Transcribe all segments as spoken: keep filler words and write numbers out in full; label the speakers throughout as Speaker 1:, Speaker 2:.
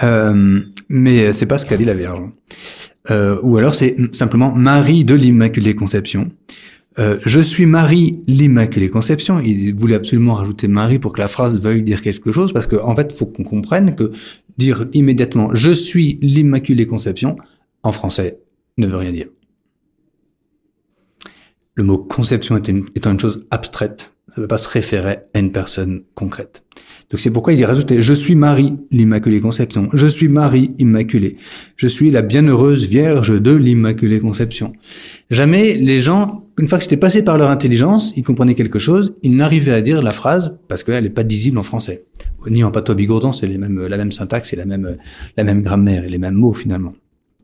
Speaker 1: Euh, mais c'est pas ce qu'a dit la Vierge. Euh, ou alors c'est simplement Marie de l'Immaculée Conception. Euh, je suis Marie l'Immaculée Conception. Il voulait absolument rajouter Marie pour que la phrase veuille dire quelque chose, parce qu'en en fait, il faut qu'on comprenne que dire immédiatement je suis l'Immaculée Conception en français ne veut rien dire. Le mot conception étant une, étant une chose abstraite, ça ne peut pas se référer à une personne concrète. Donc c'est pourquoi il est rajouté « Je suis Marie, l'Immaculée Conception. Je suis Marie Immaculée. Je suis la bienheureuse Vierge de l'Immaculée Conception. » Jamais les gens, une fois que c'était passé par leur intelligence, ils comprenaient quelque chose, ils n'arrivaient à dire la phrase parce qu'elle n'est pas lisible en français. Ni en patois bigourdan, c'est les mêmes, la même syntaxe et la même, la même grammaire et les mêmes mots finalement.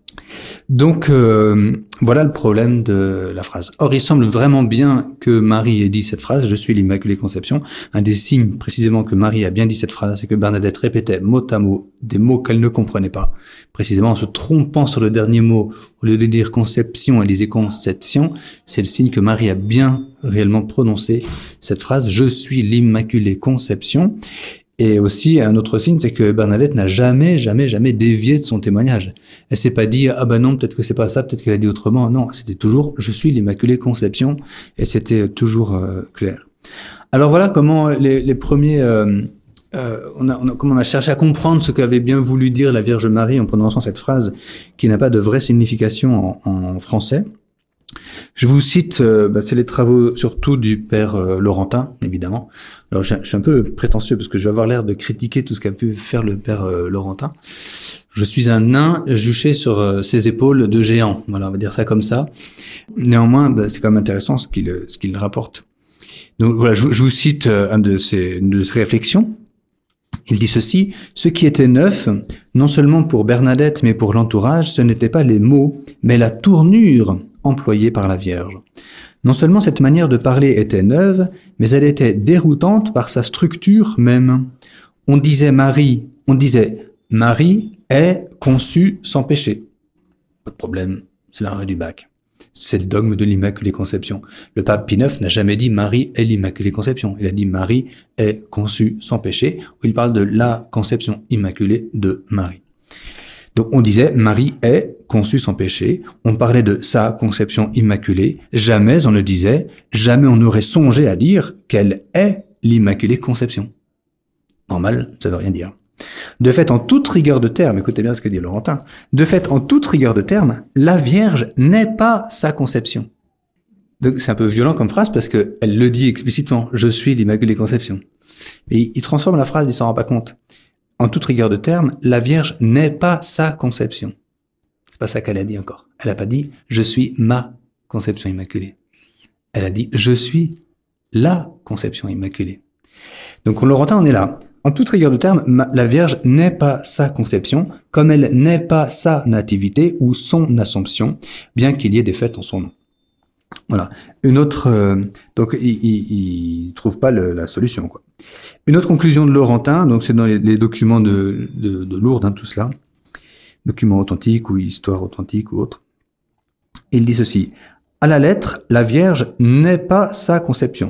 Speaker 1: Donc euh, voilà le problème de la phrase. Or, il semble vraiment bien que Marie ait dit cette phrase, « Je suis l'Immaculée Conception ». Un des signes précisément que Marie a bien dit cette phrase, c'est que Bernadette répétait mot à mot des mots qu'elle ne comprenait pas. Précisément en se trompant sur le dernier mot, au lieu de dire « conception », elle disait « conception ». C'est le signe que Marie a bien réellement prononcé cette phrase « Je suis l'Immaculée Conception ». Et aussi, un autre signe, c'est que Bernadette n'a jamais, jamais, jamais dévié de son témoignage. Elle s'est pas dit, ah ben non, peut-être que c'est pas ça, peut-être qu'elle a dit autrement. Non, c'était toujours, je suis l'Immaculée Conception, et c'était toujours euh, clair. Alors voilà comment les, les premiers, euh, euh, on a, on a, comment on a cherché à comprendre ce qu'avait bien voulu dire la Vierge Marie en prononçant cette phrase qui n'a pas de vraie signification en, en français. Je vous cite, euh, bah, c'est les travaux surtout du père euh, Laurentin, évidemment. Alors je, je suis un peu prétentieux parce que je vais avoir l'air de critiquer tout ce qu'a pu faire le père euh, Laurentin. Je suis un nain juché sur euh, ses épaules de géant. Voilà, on va dire ça comme ça. Néanmoins, bah, c'est quand même intéressant ce qu'il ce qu'il rapporte. Donc voilà, je, je vous cite euh, un de ses, une de ses réflexions. Il dit ceci, « Ce qui était neuf, non seulement pour Bernadette, mais pour l'entourage, ce n'était pas les mots, mais la tournure employée par la Vierge. Non seulement cette manière de parler était neuve, mais elle était déroutante par sa structure même. On disait Marie, on disait Marie est conçue sans péché. Pas de problème, c'est l'arrêt du bac. C'est le dogme de l'Immaculée Conception. Le pape Pie neuf n'a jamais dit Marie est l'Immaculée Conception. Il a dit Marie est conçue sans péché, où il parle de la conception immaculée de Marie. Donc on disait Marie est conçue sans péché, on parlait de sa conception immaculée, jamais on ne disait, jamais on n'aurait songé à dire qu'elle est l'Immaculée Conception. Normal, ça veut rien dire. De fait, en toute rigueur de terme, écoutez bien ce que dit Laurentin, de fait, en toute rigueur de terme, la Vierge n'est pas sa conception. Donc c'est un peu violent comme phrase parce que elle le dit explicitement, je suis l'Immaculée Conception. Et il transforme la phrase, il s'en rend pas compte. En toute rigueur de terme, la Vierge n'est pas sa conception. C'est pas ça qu'elle a dit encore. Elle a pas dit je suis ma conception immaculée. Elle a dit je suis la conception immaculée. Donc on Laurentin, on est là. En toute rigueur de terme, la Vierge n'est pas sa conception, comme elle n'est pas sa nativité ou son assomption, bien qu'il y ait des fêtes en son nom. Voilà. Une autre, euh, donc il, il, il trouve pas le, la solution, quoi. Une autre conclusion de Laurentin, donc c'est dans les, les documents de, de, de Lourdes, hein, tout cela, documents authentiques ou histoire authentique ou autre. Il dit ceci: à la lettre, la Vierge n'est pas sa conception.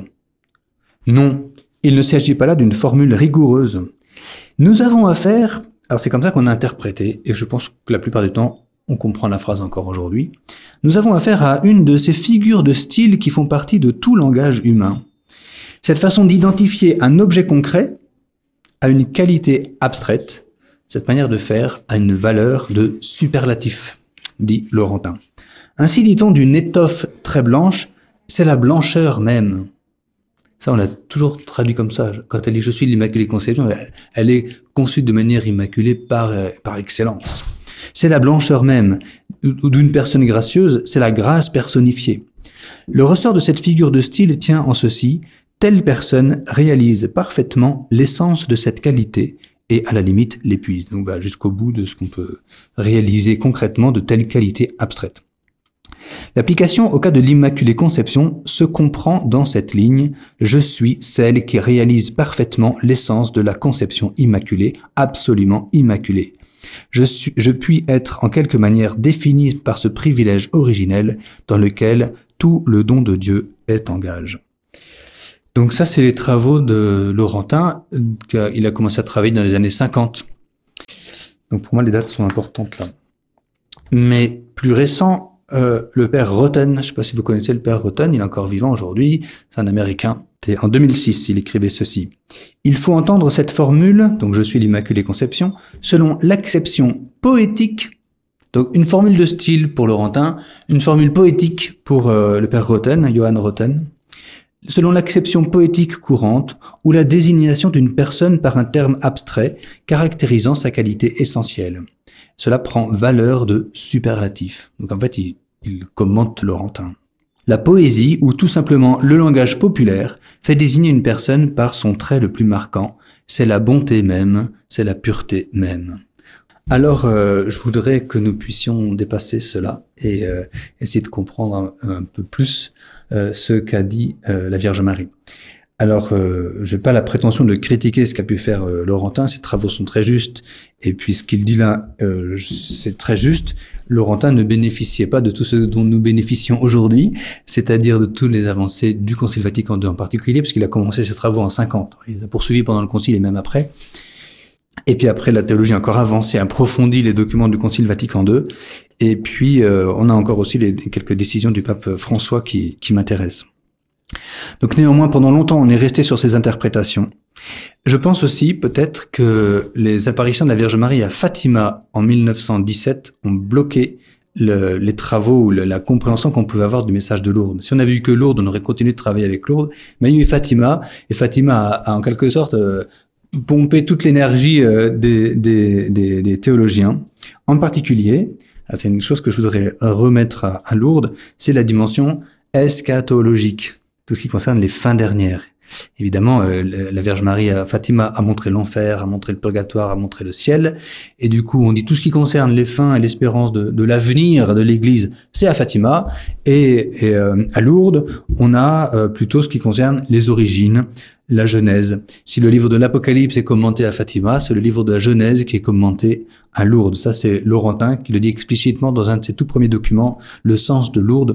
Speaker 1: Non. Il ne s'agit pas là d'une formule rigoureuse. Nous avons affaire, alors c'est comme ça qu'on a interprété, et je pense que la plupart du temps, on comprend la phrase encore aujourd'hui. Nous avons affaire à une de ces figures de style qui font partie de tout langage humain. Cette façon d'identifier un objet concret à une qualité abstraite, cette manière de faire a une valeur de superlatif, dit Laurentin. Ainsi dit-on d'une étoffe très blanche, c'est la blancheur même. Ça, on l'a toujours traduit comme ça. Quand elle dit « je suis l'Immaculée Conception », elle est conçue de manière immaculée par, par excellence. C'est la blancheur même, ou d'une personne gracieuse, c'est la grâce personnifiée. Le ressort de cette figure de style tient en ceci: telle personne réalise parfaitement l'essence de cette qualité et, à la limite, l'épuise. Donc, on va jusqu'au bout de ce qu'on peut réaliser concrètement de telle qualité abstraite. L'application au cas de l'Immaculée Conception se comprend dans cette ligne « Je suis celle qui réalise parfaitement l'essence de la conception immaculée, absolument immaculée. Je, suis, je puis être en quelque manière définie par ce privilège originel dans lequel tout le don de Dieu est en gage. » Donc ça, c'est les travaux de Laurentin. Il a commencé à travailler dans les années cinquante. Donc pour moi, les dates sont importantes là. Mais plus récent, euh, le père Roten, je ne sais pas si vous connaissez le père Roten, il est encore vivant aujourd'hui, c'est un Américain. Et en deux mille six, il écrivait ceci. Il faut entendre cette formule, donc je suis l'Immaculée Conception, selon l'acception poétique. Donc une formule de style pour Laurentin, une formule poétique pour euh, le père Roten, Johann Roten, selon l'acception poétique courante ou la désignation d'une personne par un terme abstrait caractérisant sa qualité essentielle. Cela prend valeur de superlatif. Donc en fait, il, il commente Laurentin. La poésie, ou tout simplement le langage populaire, fait désigner une personne par son trait le plus marquant. C'est la bonté même, c'est la pureté même. Alors, euh, je voudrais que nous puissions dépasser cela et euh, essayer de comprendre un, un peu plus euh, ce qu'a dit euh, la Vierge Marie. Alors, euh, je n'ai pas la prétention de critiquer ce qu'a pu faire euh, Laurentin, ses travaux sont très justes, et puis ce qu'il dit là, euh, c'est très juste. Laurentin ne bénéficiait pas de tout ce dont nous bénéficions aujourd'hui, c'est-à-dire de toutes les avancées du Concile Vatican deux en particulier, puisqu'il a commencé ses travaux en cinquante. Il les a poursuivis pendant le Concile et même après. Et puis après, la théologie a encore avancé, approfondi les documents du Concile Vatican deux. Et puis, euh, on a encore aussi les, quelques décisions du pape François qui, qui m'intéressent. Donc néanmoins, pendant longtemps, on est resté sur ces interprétations. Je pense aussi peut-être que les apparitions de la Vierge Marie à Fatima en mille neuf cent dix-sept ont bloqué le, les travaux ou le, la compréhension qu'on pouvait avoir du message de Lourdes. Si on avait eu que Lourdes, on aurait continué de travailler avec Lourdes. Mais il y a eu Fatima, et Fatima a, a en quelque sorte euh, pompé toute l'énergie euh, des, des, des, des théologiens. En particulier, c'est une chose que je voudrais remettre à, à Lourdes, c'est la dimension eschatologique. Tout ce qui concerne les fins dernières. Évidemment, euh, la Vierge Marie à Fatima a montré l'enfer, a montré le purgatoire, a montré le ciel. Et du coup, on dit tout ce qui concerne les fins et l'espérance de, de l'avenir de l'Église, c'est à Fatima. Et, et euh, à Lourdes, on a euh, plutôt ce qui concerne les origines, la Genèse. Si le livre de l'Apocalypse est commenté à Fatima, c'est le livre de la Genèse qui est commenté à Lourdes. Ça, c'est Laurentin qui le dit explicitement dans un de ses tout premiers documents, Le sens de Lourdes.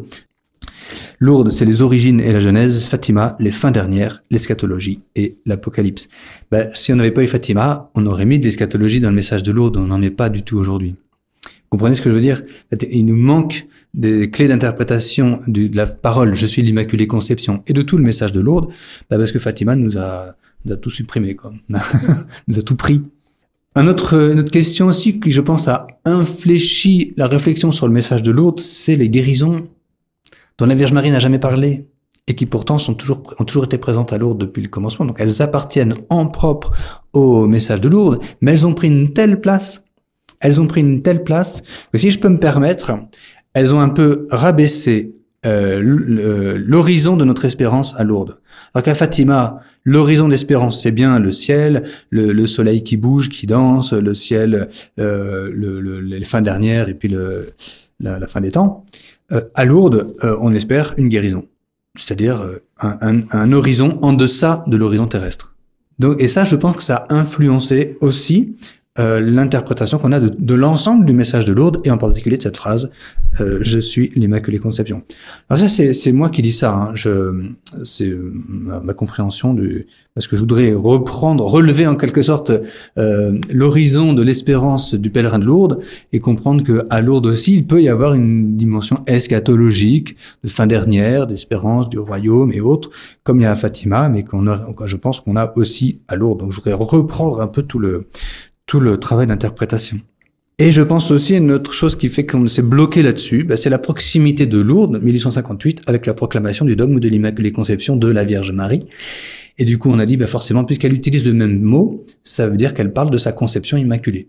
Speaker 1: Lourdes, c'est les origines et la Genèse. Fatima, les fins dernières, l'eschatologie et l'Apocalypse. Ben, si on n'avait pas eu Fatima, on aurait mis de l'eschatologie dans le message de Lourdes. On n'en met pas du tout aujourd'hui. Vous comprenez ce que je veux dire? Il nous manque des clés d'interprétation de la parole « Je suis l'Immaculée Conception » et de tout le message de Lourdes, ben parce que Fatima nous a, nous a tout supprimé, quoi. nous a tout pris. Un autre, une autre question aussi qui, je pense, a infléchi la réflexion sur le message de Lourdes, c'est les guérisons dont la Vierge Marie n'a jamais parlé et qui pourtant sont toujours, ont toujours été présentes à Lourdes depuis le commencement. Donc elles appartiennent en propre au message de Lourdes, mais elles ont pris une telle place, elles ont pris une telle place que si je peux me permettre, elles ont un peu rabaissé euh, l'horizon de notre espérance à Lourdes. Alors qu'à Fatima, l'horizon d'espérance, c'est bien le ciel, le, le soleil qui bouge, qui danse, le ciel, euh, le, le, les fins dernières et puis le, la, la fin des temps. Euh, à Lourdes, euh, on espère une guérison, c'est-à-dire euh, un, un, un horizon en deçà de l'horizon terrestre. Donc, et ça, je pense que ça a influencé aussi euh, l'interprétation qu'on a de, de l'ensemble du message de Lourdes, et en particulier de cette phrase euh, « Je suis l'Immaculée Conception ». Alors ça, c'est, c'est moi qui dis ça, hein. Je, c'est ma, ma compréhension du... Parce que je voudrais reprendre, relever en quelque sorte euh, l'horizon de l'espérance du pèlerin de Lourdes et comprendre que à Lourdes aussi, il peut y avoir une dimension eschatologique, de fin dernière, d'espérance du royaume et autres, comme il y a à Fatima, mais qu'on a, je pense qu'on a aussi à Lourdes. Donc je voudrais reprendre un peu tout le tout le travail d'interprétation. Et je pense aussi à une autre chose qui fait qu'on s'est bloqué là-dessus, bah, c'est la proximité de Lourdes, mille huit cent cinquante-huit, avec la proclamation du dogme de l'Immaculée Conception de la Vierge Marie. Et du coup, on a dit, bah forcément, puisqu'elle utilise le même mot, ça veut dire qu'elle parle de sa conception immaculée.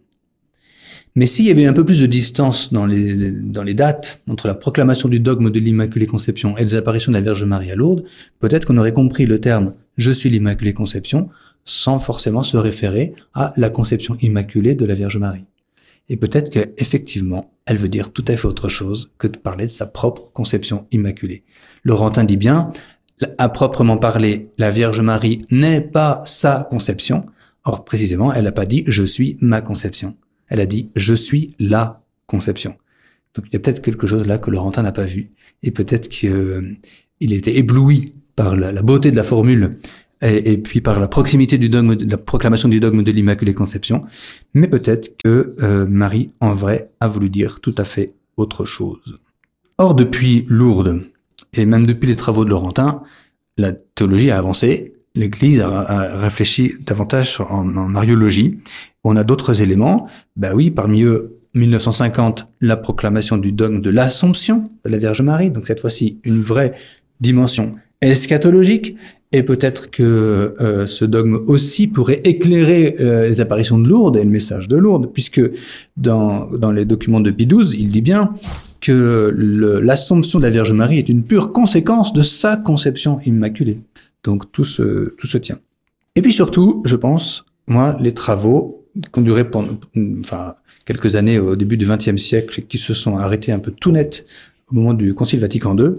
Speaker 1: Mais s'il y avait un peu plus de distance dans les, dans les dates entre la proclamation du dogme de l'Immaculée Conception et les apparitions de la Vierge Marie à Lourdes, peut-être qu'on aurait compris le terme « Je suis l'Immaculée Conception » sans forcément se référer à la conception immaculée de la Vierge Marie. Et peut-être qu'effectivement, elle veut dire tout à fait autre chose que de parler de sa propre conception immaculée. Laurentin dit bien, à proprement parler, la Vierge Marie n'est pas sa conception. Or, précisément, elle n'a pas dit « je suis ma conception ». Elle a dit « je suis la conception ». Donc, il y a peut-être quelque chose là que Laurentin n'a pas vu. Et peut-être qu'il était ébloui par la, la beauté de la formule et, et puis par la proximité du dogme, de la proclamation du dogme de l'Immaculée Conception. Mais peut-être que euh, Marie, en vrai, a voulu dire tout à fait autre chose. Or, depuis Lourdes, et même depuis les travaux de Laurentin, la théologie a avancé, l'Église a, a réfléchi davantage en, en mariologie. On a d'autres éléments. Ben oui, parmi eux, mille neuf cent cinquante, la proclamation du dogme de l'Assomption de la Vierge Marie. Donc cette fois-ci, une vraie dimension eschatologique. Et peut-être que euh, ce dogme aussi pourrait éclairer euh, les apparitions de Lourdes et le message de Lourdes, puisque dans, dans les documents de Pie douze, il dit bien que le, l'Assomption de la Vierge Marie est une pure conséquence de sa conception immaculée. Donc tout se, tout se tient. Et puis surtout, je pense, moi, les travaux qui ont duré pendant, enfin, quelques années au début du vingtième siècle, qui se sont arrêtés un peu tout net au moment du Concile Vatican deux,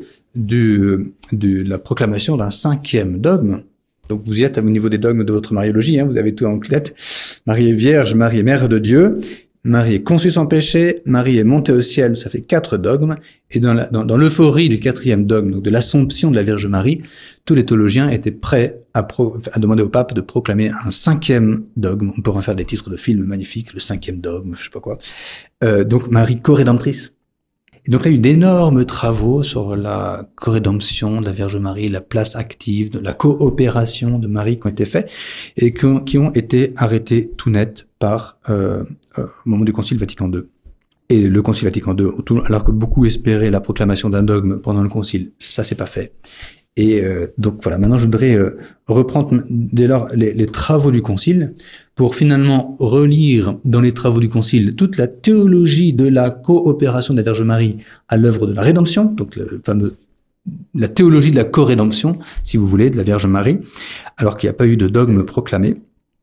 Speaker 1: du, de la proclamation d'un cinquième dogme. Donc vous y êtes au niveau des dogmes de votre mariologie, hein, vous avez tout en tête. Marie est vierge, Marie est mère de Dieu, Marie est conçue sans péché, Marie est montée au ciel, ça fait quatre dogmes. Et dans, la, dans, dans l'euphorie du quatrième dogme, donc de l'Assomption de la Vierge Marie, tous les théologiens étaient prêts à, pro, à demander au pape de proclamer un cinquième dogme. On pourrait en faire des titres de films magnifiques, le cinquième dogme, je sais pas quoi. Euh, donc Marie co-rédemptrice. Et donc là, il y a eu d'énormes travaux sur la co-rédemption de la Vierge Marie, la place active, de la coopération de Marie qui ont été faits et qui ont, qui ont été arrêtés tout net par euh, euh, au moment du Concile Vatican deux. Et le Concile Vatican deux, alors que beaucoup espéraient la proclamation d'un dogme pendant le Concile, ça s'est pas fait. Et euh, donc voilà, maintenant je voudrais euh, reprendre dès lors les, les travaux du Concile pour finalement relire dans les travaux du Concile toute la théologie de la coopération de la Vierge Marie à l'œuvre de la rédemption, donc le fameux la théologie de la co-rédemption, si vous voulez, de la Vierge Marie, alors qu'il n'y a pas eu de dogme proclamé.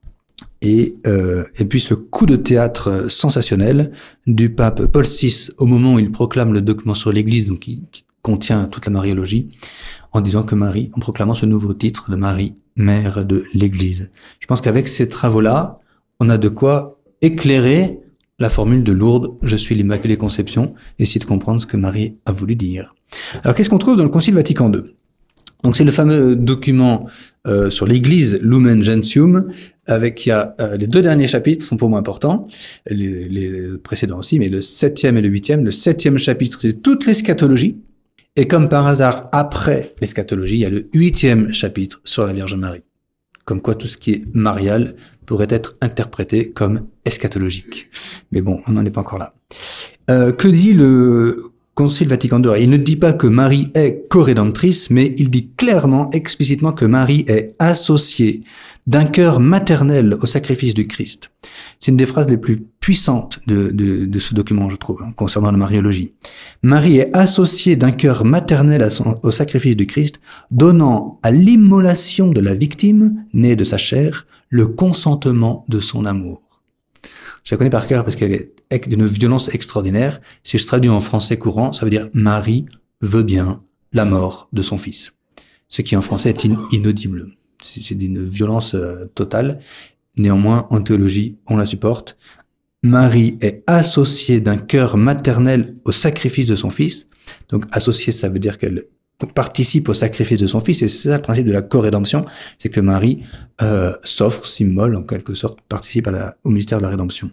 Speaker 1: Et, euh, et puis ce coup de théâtre sensationnel du pape Paul six au moment où il proclame le document sur l'Église, donc qui, qui contient toute la mariologie, en disant que Marie, en proclamant ce nouveau titre de Marie, mère de l'Église. Je pense qu'avec ces travaux-là, on a de quoi éclairer la formule de Lourdes, je suis l'Immaculée Conception, et essayer de comprendre ce que Marie a voulu dire. Alors qu'est-ce qu'on trouve dans le Concile Vatican deux? Donc c'est le fameux document euh, sur l'Église Lumen Gentium, avec il y a euh, les deux derniers chapitres sont pour moi importants, les, les précédents aussi, mais le septième et le huitième. Le septième chapitre, c'est toute l'eschatologie. Et comme par hasard, après l'eschatologie, il y a le huitième chapitre sur la Vierge Marie. Comme quoi tout ce qui est marial pourrait être interprété comme eschatologique. Mais bon, on n'en est pas encore là. Euh, que dit le Concile Vatican deux? Il ne dit pas que Marie est co-rédemptrice, mais il dit clairement, explicitement que Marie est associée d'un cœur maternel au sacrifice du Christ. C'est une des phrases les plus puissantes de, de, de ce document, je trouve, hein, concernant la mariologie. Marie est associée d'un cœur maternel à son, au sacrifice du Christ, donnant à l'immolation de la victime, née de sa chair, le consentement de son amour. Je la connais par cœur parce qu'elle est d'une violence extraordinaire. Si je traduis en français courant, ça veut dire Marie veut bien la mort de son fils. Ce qui en français est in- inaudible. C'est, c'est d'une violence euh, totale. Néanmoins, en théologie, on la supporte. Marie est associée d'un cœur maternel au sacrifice de son fils. Donc, associée, ça veut dire qu'elle participe au sacrifice de son fils. Et c'est ça le principe de la co-rédemption. C'est que Marie euh, s'offre, s'immole, en quelque sorte, participe à la, au mystère de la rédemption.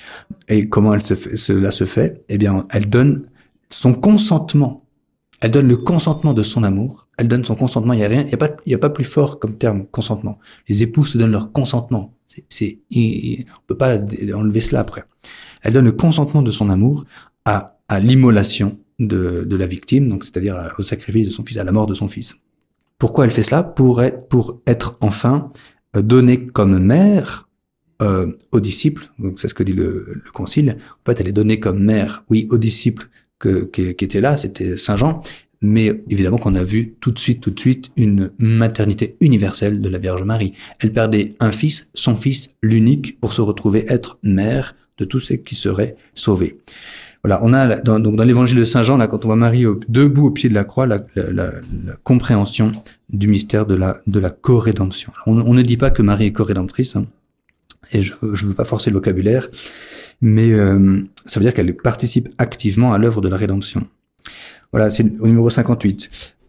Speaker 1: Et comment elle se fait, cela se fait? Eh bien, elle donne son consentement. Elle donne le consentement de son amour. Elle donne son consentement. Il y a rien, il y a pas, il y a pas plus fort comme terme, consentement. Les époux se donnent leur consentement. C'est, c'est, il, on peut pas enlever cela après. Elle donne le consentement de son amour à, à l'immolation de, de la victime, donc c'est-à-dire au sacrifice de son fils, à la mort de son fils. Pourquoi elle fait cela? Pour être, pour être enfin donnée comme mère euh, aux disciples. Donc c'est ce que dit le, le Concile. En fait, elle est donnée comme mère, oui, aux disciples que, qui, qui étaient là, c'était Saint Jean. Mais évidemment qu'on a vu tout de suite, tout de suite, une maternité universelle de la Vierge Marie. Elle perdait un fils, son fils, l'unique, pour se retrouver être mère de tous ceux qui seraient sauvés. Voilà, on a dans, donc dans l'évangile de Saint Jean, là, quand on voit Marie au, debout au pied de la croix, la, la, la, la compréhension du mystère de la, de la co-rédemption. On, on ne dit pas que Marie est co-rédemptrice, hein, et je ne veux pas forcer le vocabulaire, mais euh, ça veut dire qu'elle participe activement à l'œuvre de la rédemption. Voilà, c'est au numéro cinquante-huit.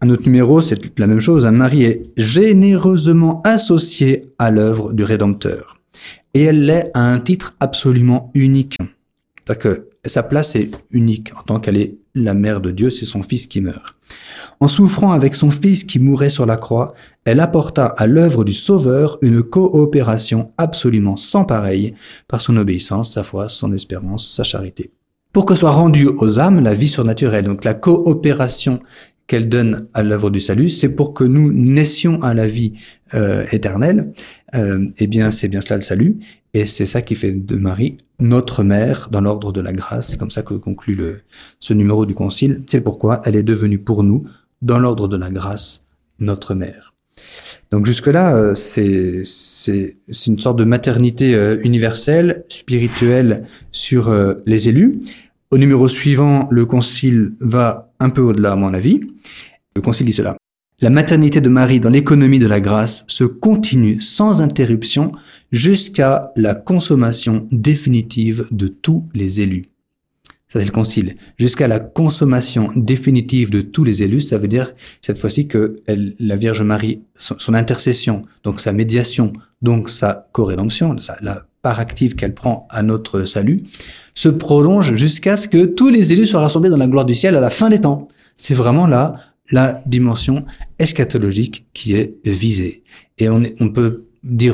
Speaker 1: Un autre numéro, c'est la même chose. Marie est généreusement associée à l'œuvre du Rédempteur. Et elle l'est à un titre absolument unique. C'est-à-dire que sa place est unique en tant qu'elle est la mère de Dieu, c'est son Fils qui meurt. En souffrant avec son Fils qui mourait sur la croix, elle apporta à l'œuvre du Sauveur une coopération absolument sans pareille par son obéissance, sa foi, son espérance, sa charité. Pour que soit rendue aux âmes la vie surnaturelle, donc la coopération qu'elle donne à l'œuvre du salut, c'est pour que nous naissions à la vie euh, éternelle. Euh, eh bien, c'est bien cela le salut, et c'est ça qui fait de Marie notre mère dans l'ordre de la grâce. C'est comme ça que conclut le, ce numéro du Concile. C'est pourquoi elle est devenue pour nous, dans l'ordre de la grâce, notre mère. Donc jusque-là, euh, c'est, c'est, c'est une sorte de maternité euh, universelle, spirituelle sur euh, les élus. Au numéro suivant, le Concile va un peu au-delà, à mon avis. Le Concile dit cela. La maternité de Marie dans l'économie de la grâce se continue sans interruption jusqu'à la consommation définitive de tous les élus. Ça, c'est le Concile. Jusqu'à la consommation définitive de tous les élus, ça veut dire cette fois-ci que elle, la Vierge Marie, son, son intercession, donc sa médiation, donc sa co-rédemption, la part active qu'elle prend à notre salut, se prolonge jusqu'à ce que tous les élus soient rassemblés dans la gloire du ciel à la fin des temps. C'est vraiment là la dimension eschatologique qui est visée. Et on, est, on peut dire,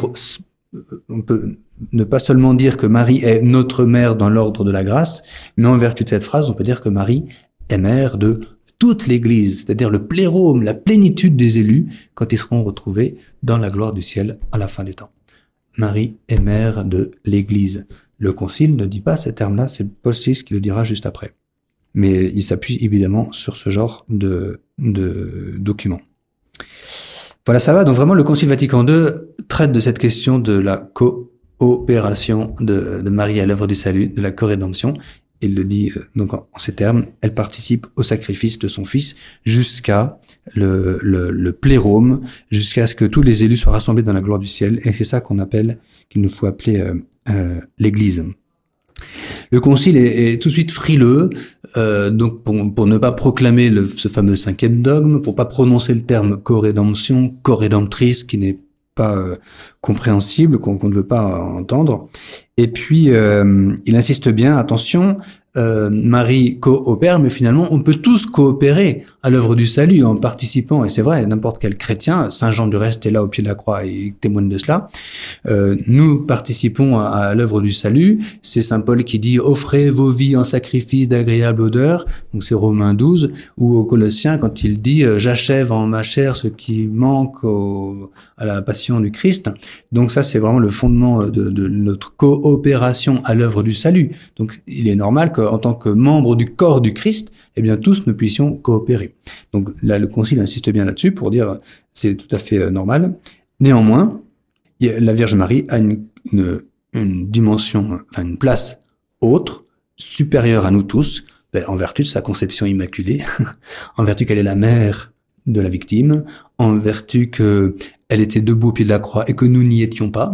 Speaker 1: on peut ne pas seulement dire que Marie est notre mère dans l'ordre de la grâce, mais en vertu de cette phrase, on peut dire que Marie est mère de toute l'Église, c'est-à-dire le plérôme, la plénitude des élus, quand ils seront retrouvés dans la gloire du ciel à la fin des temps. Marie est mère de l'Église. Le Concile ne dit pas ces termes-là, c'est Paul six qui le dira juste après. Mais il s'appuie évidemment sur ce genre de, de documents. Voilà, ça va. Donc vraiment, le Concile Vatican deux traite de cette question de la coopération de, de Marie à l'œuvre du salut, de la co-rédemption. Il le dit euh, donc en, en ces termes, elle participe au sacrifice de son Fils jusqu'à le, le, le plérôme, jusqu'à ce que tous les élus soient rassemblés dans la gloire du ciel. Et c'est ça qu'on appelle, qu'il nous faut appeler euh, euh, l'Église. Le Concile est, est tout de suite frileux, euh, donc pour, pour ne pas proclamer le, ce fameux cinquième dogme, pour pas prononcer le terme co-rédemption, co-rédemptrice, qui n'est pas euh, compréhensible, qu'on, qu'on ne veut pas entendre. Et puis, euh, il insiste bien, attention, euh, Marie coopère, mais finalement, on peut tous coopérer à l'œuvre du salut en participant, et c'est vrai, n'importe quel chrétien, Saint Jean du reste est là au pied de la croix et témoigne de cela, euh, nous participons à, à l'œuvre du salut. C'est Saint Paul qui dit « Offrez vos vies en sacrifice d'agréable odeur », donc c'est Romains douze, ou aux Colossiens quand il dit « J'achève en ma chair ce qui manque au, à la passion du Christ ». Donc ça, c'est vraiment le fondement de, de notre coopération à l'œuvre du salut. Donc il est normal qu'en tant que membre du corps du Christ, eh bien tous nous puissions coopérer. Donc là, le Concile insiste bien là-dessus pour dire c'est tout à fait normal. Néanmoins, la Vierge Marie a une, une, une dimension, enfin une place autre, supérieure à nous tous, ben, en vertu de sa conception immaculée, en vertu qu'elle est la mère de la victime, en vertu que elle était debout au pied de la croix et que nous n'y étions pas.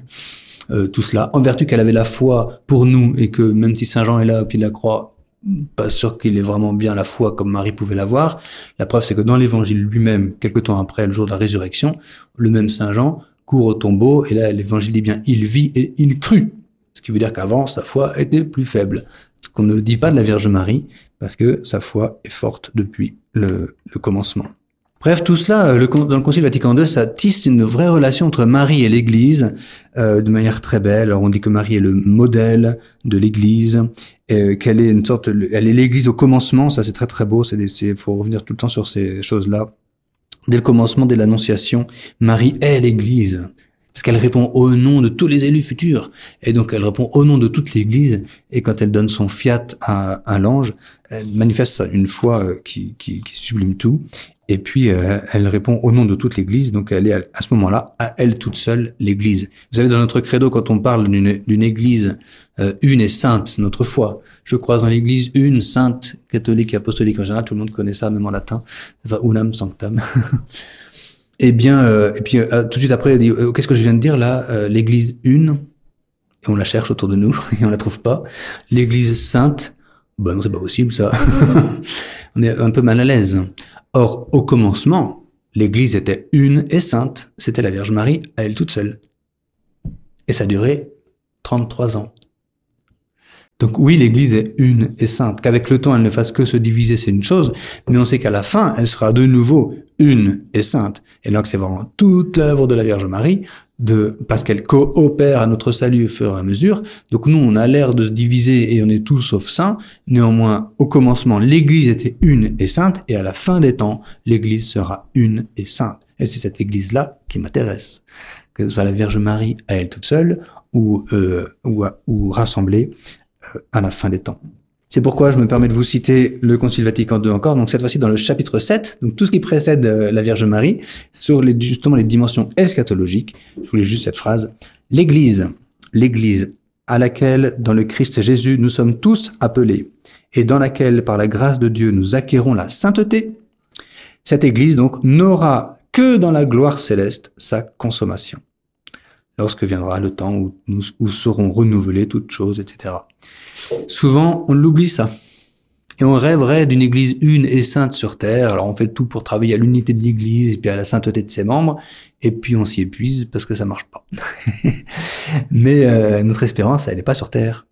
Speaker 1: Euh, tout cela, en vertu qu'elle avait la foi pour nous et que même si Saint Jean est là au pied de la croix, pas sûr qu'il ait vraiment bien la foi comme Marie pouvait l'avoir. La preuve, c'est que dans l'évangile lui-même, quelque temps après, le jour de la résurrection, le même Saint Jean court au tombeau et là, l'évangile dit bien, il vit et il crut. Ce qui veut dire qu'avant, sa foi était plus faible. Ce qu'on ne dit pas de la Vierge Marie, parce que sa foi est forte depuis le, le commencement. Bref, tout cela, le, dans le Concile Vatican deux, ça tisse une vraie relation entre Marie et l'Église, euh, de manière très belle. Alors on dit que Marie est le modèle de l'Église, et qu'elle est une sorte, elle est l'Église au commencement. Ça, c'est très très beau. C'est, c'est, faut revenir tout le temps sur ces choses-là. Dès le commencement, dès l'Annonciation, Marie est l'Église, parce qu'elle répond au nom de tous les élus futurs, et donc elle répond au nom de toute l'Église. Et quand elle donne son fiat à, à l'ange, elle manifeste une foi qui, qui, qui sublime tout. Et puis, euh, elle répond au nom de toute l'Église, donc elle est à ce moment-là, à elle toute seule, l'Église. Vous savez, dans notre credo, quand on parle d'une, d'une Église euh, une et sainte, notre foi, je crois en l'Église une, sainte, catholique et apostolique. En général, tout le monde connaît ça, même en latin. C'est ça, unam sanctam. Eh bien, euh, et puis euh, tout de suite après, il dit, euh, qu'est-ce que je viens de dire là, euh, l'Église une, et on la cherche autour de nous, et on la trouve pas. L'Église sainte, bah non, c'est pas possible ça. on est un peu mal à l'aise. Or, au commencement, l'Église était une et sainte. C'était la Vierge Marie à elle toute seule. Et ça a duré trente-trois ans. Donc oui, l'Église est une et sainte. Qu'avec le temps, elle ne fasse que se diviser, c'est une chose, mais on sait qu'à la fin, elle sera de nouveau une et sainte. Et donc c'est vraiment toute l'œuvre de la Vierge Marie, de parce qu'elle coopère à notre salut au fur et à mesure. Donc nous, on a l'air de se diviser et on est tous sauf saints. Néanmoins, au commencement, l'Église était une et sainte, et à la fin des temps, l'Église sera une et sainte. Et c'est cette Église-là qui m'intéresse. Que ce soit la Vierge Marie à elle toute seule, ou, euh, ou, ou rassemblée à la fin des temps. C'est pourquoi je me permets de vous citer le Concile Vatican deux encore, donc cette fois-ci dans le chapitre sept, donc tout ce qui précède euh, la Vierge Marie, sur les, justement les dimensions eschatologiques. Je voulais juste cette phrase. L'Église, l'Église à laquelle, dans le Christ Jésus, nous sommes tous appelés, et dans laquelle, par la grâce de Dieu, nous acquérons la sainteté, cette Église, donc, n'aura que dans la gloire céleste sa consommation, lorsque viendra le temps où nous où seront renouvelées toutes choses, et cetera. Souvent, on l'oublie ça. Et on rêverait d'une Église une et sainte sur terre. Alors on fait tout pour travailler à l'unité de l'Église et puis à la sainteté de ses membres. Et puis on s'y épuise parce que ça marche pas. Mais euh, notre espérance, elle n'est pas sur terre.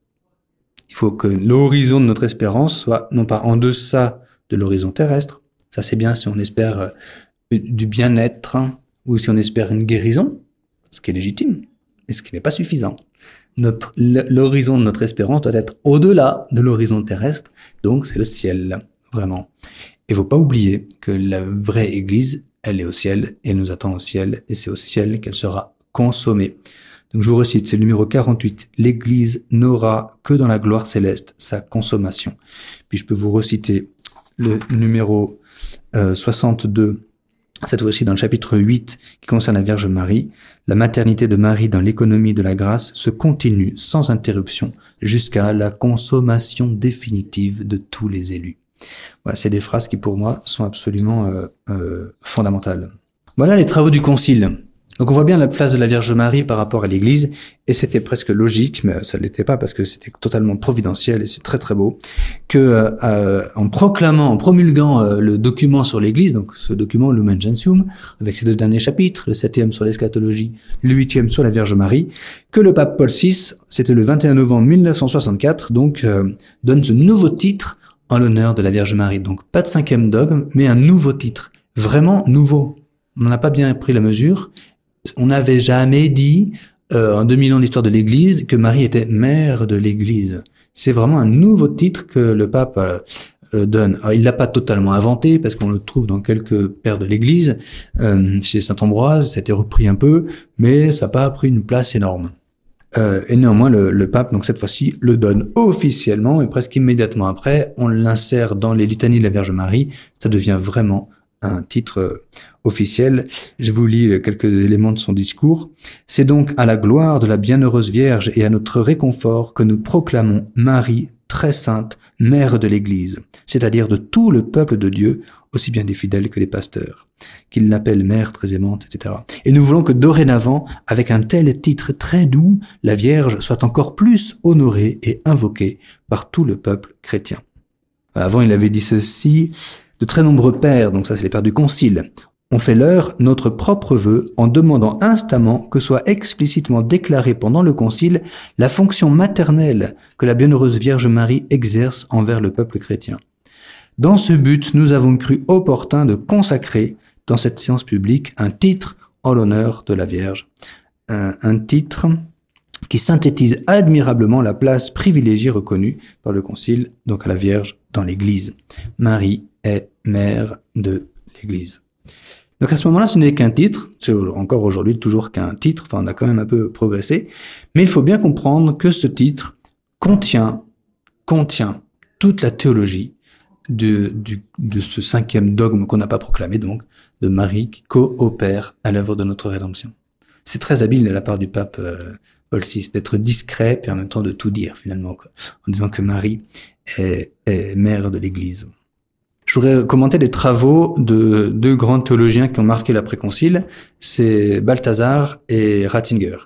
Speaker 1: Il faut que l'horizon de notre espérance soit non pas en deçà de l'horizon terrestre. Ça c'est bien si on espère euh, du bien-être, hein, ou si on espère une guérison, ce qui est légitime, mais ce qui n'est pas suffisant. Notre, l'horizon de notre espérance doit être au-delà de l'horizon terrestre, donc c'est le ciel, vraiment. Et faut pas oublier que la vraie Église, elle est au ciel, et elle nous attend au ciel, et c'est au ciel qu'elle sera consommée. Donc je vous recite, c'est le numéro quarante-huit. L'Église n'aura que dans la gloire céleste sa consommation. Puis je peux vous reciter le numéro euh, soixante-deux, cette fois-ci dans le chapitre huit qui concerne la Vierge Marie. La maternité de Marie dans l'économie de la grâce se continue sans interruption jusqu'à la consommation définitive de tous les élus. Voilà, c'est des phrases qui pour moi sont absolument euh, euh, fondamentales. Voilà les travaux du Concile. Donc on voit bien la place de la Vierge Marie par rapport à l'Église, et c'était presque logique, mais ça ne l'était pas parce que c'était totalement providentiel et c'est très très beau, que euh, en proclamant, en promulguant euh, le document sur l'Église, donc ce document Lumen Gentium, avec ses deux derniers chapitres, le septième sur l'eschatologie, le huitième sur la Vierge Marie, que le pape Paul six, c'était le vingt et un novembre mille neuf cent soixante-quatre, donc euh, donne ce nouveau titre en l'honneur de la Vierge Marie. Donc pas de cinquième dogme, mais un nouveau titre, vraiment nouveau. On n'en a pas bien pris la mesure. On n'avait jamais dit, euh, en deux mille ans d'histoire de l'Église, que Marie était mère de l'Église. C'est vraiment un nouveau titre que le pape euh, euh, donne. Alors, il l'a pas totalement inventé, parce qu'on le trouve dans quelques pères de l'Église. Euh, chez saint Ambroise, ça a été repris un peu, mais ça n'a pas pris une place énorme. Euh, et néanmoins, le, le pape, donc cette fois-ci, le donne officiellement, et presque immédiatement après, on l'insère dans les litanies de la Vierge Marie. Ça devient vraiment un titre euh, officiel. Je vous lis quelques éléments de son discours. C'est donc à la gloire de la bienheureuse Vierge et à notre réconfort que nous proclamons Marie très sainte, mère de l'Église, c'est-à-dire de tout le peuple de Dieu, aussi bien des fidèles que des pasteurs, qu'ils l'appellent mère très aimante, et cetera. Et nous voulons que dorénavant, avec un tel titre très doux, la Vierge soit encore plus honorée et invoquée par tout le peuple chrétien. Avant, il avait dit ceci: de très nombreux pères, donc ça c'est les pères du Concile, ont fait leur notre propre vœu en demandant instamment que soit explicitement déclarée pendant le Concile la fonction maternelle que la bienheureuse Vierge Marie exerce envers le peuple chrétien. Dans ce but, nous avons cru opportun de consacrer dans cette séance publique un titre en l'honneur de la Vierge, un, un titre qui synthétise admirablement la place privilégiée reconnue par le Concile, donc à la Vierge dans l'Église. Marie est mère de l'Église. Donc à ce moment-là, ce n'est qu'un titre, c'est encore aujourd'hui toujours qu'un titre, enfin on a quand même un peu progressé, mais il faut bien comprendre que ce titre contient, contient toute la théologie de, du, de ce cinquième dogme qu'on n'a pas proclamé, donc, de Marie qui coopère à l'œuvre de notre rédemption. C'est très habile de la part du pape euh, Paul six d'être discret et en même temps de tout dire finalement, quoi, en disant que Marie est, est mère de l'Église. Je voudrais commenter les travaux de deux grands théologiens qui ont marqué l'après-concile, c'est Balthazar et Ratzinger.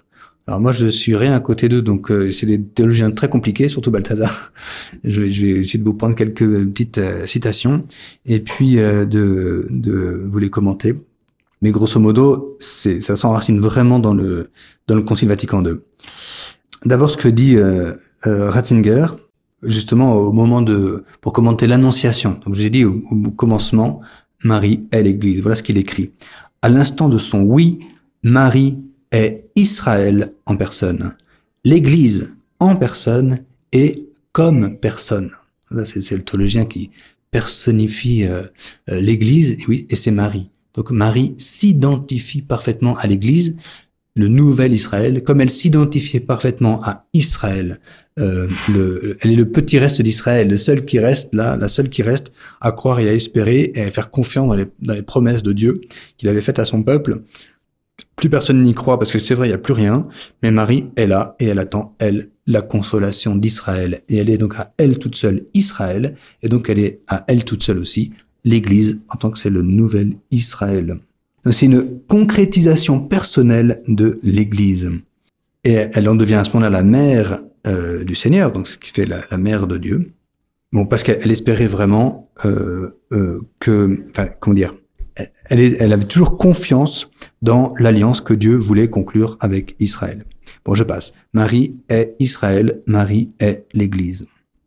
Speaker 1: Alors moi, je suis rien à côté d'eux, donc euh, c'est des théologiens très compliqués, surtout Balthazar. je, vais, je vais essayer de vous prendre quelques petites euh, citations et puis euh, de, de vous les commenter. Mais grosso modo, c'est, ça s'enracine vraiment dans le dans le Concile Vatican deux. D'abord, ce que dit euh, euh, Ratzinger, justement au moment de pour commenter l'Annonciation. Donc, je vous ai dit au, au commencement, Marie est l'Église. Voilà ce qu'il écrit. À l'instant de son oui, Marie est Israël en personne, l'Église en personne et comme personne. Ça, c'est, c'est le théologien qui personnifie euh, euh, l'Église, et oui, et c'est Marie. Donc Marie s'identifie parfaitement à l'Église, le nouvel Israël, comme elle s'identifiait parfaitement à Israël. Euh, le, elle est le petit reste d'Israël, le seul qui reste là, la seule qui reste à croire et à espérer et à faire confiance dans les, dans les promesses de Dieu qu'il avait faites à son peuple. Plus personne n'y croit parce que c'est vrai, il n'y a plus rien, mais Marie est là et elle attend, elle, la consolation d'Israël. Et elle est donc à elle toute seule Israël, et donc elle est à elle toute seule aussi l'Église, en tant que c'est le nouvel Israël. Donc c'est une concrétisation personnelle de l'Église. Et elle en devient à ce moment-là la mère euh, du Seigneur, donc ce qui fait la, la mère de Dieu. Bon, parce qu'elle espérait vraiment euh, euh, que, enfin, comment dire, elle, est, elle avait toujours confiance dans l'alliance que Dieu voulait conclure avec Israël. Bon, je passe. Marie est Israël, Marie est l'Église.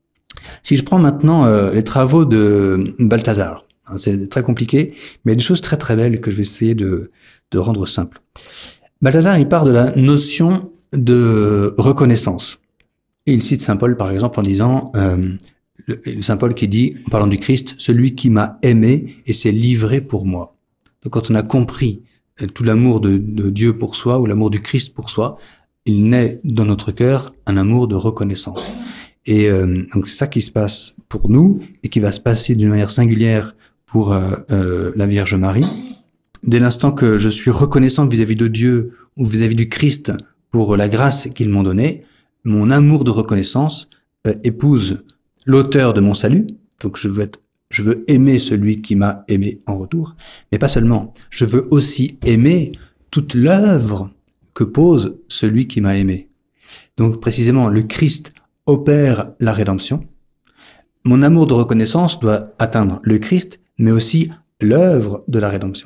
Speaker 1: Si je prends maintenant euh, les travaux de Balthazar, hein, c'est très compliqué, mais il y a des choses très très belles que je vais essayer de, de rendre simples. Balthazar, il part de la notion de reconnaissance. Et il cite saint Paul, par exemple, en disant, euh, le, le saint Paul qui dit, en parlant du Christ, « Celui qui m'a aimé et s'est livré pour moi ». Donc quand on a compris tout l'amour de, de Dieu pour soi, ou l'amour du Christ pour soi, il naît dans notre cœur un amour de reconnaissance. Et euh, donc c'est ça qui se passe pour nous, et qui va se passer d'une manière singulière pour euh, euh, la Vierge Marie. Dès l'instant que je suis reconnaissant vis-à-vis de Dieu, ou vis-à-vis du Christ, pour la grâce qu'ils m'ont donnée, mon amour de reconnaissance euh, épouse l'auteur de mon salut. Donc je veux être, je veux aimer celui qui m'a aimé en retour, mais pas seulement. Je veux aussi aimer toute l'œuvre que pose celui qui m'a aimé. Donc précisément, le Christ opère la rédemption. Mon amour de reconnaissance doit atteindre le Christ, mais aussi l'œuvre de la rédemption.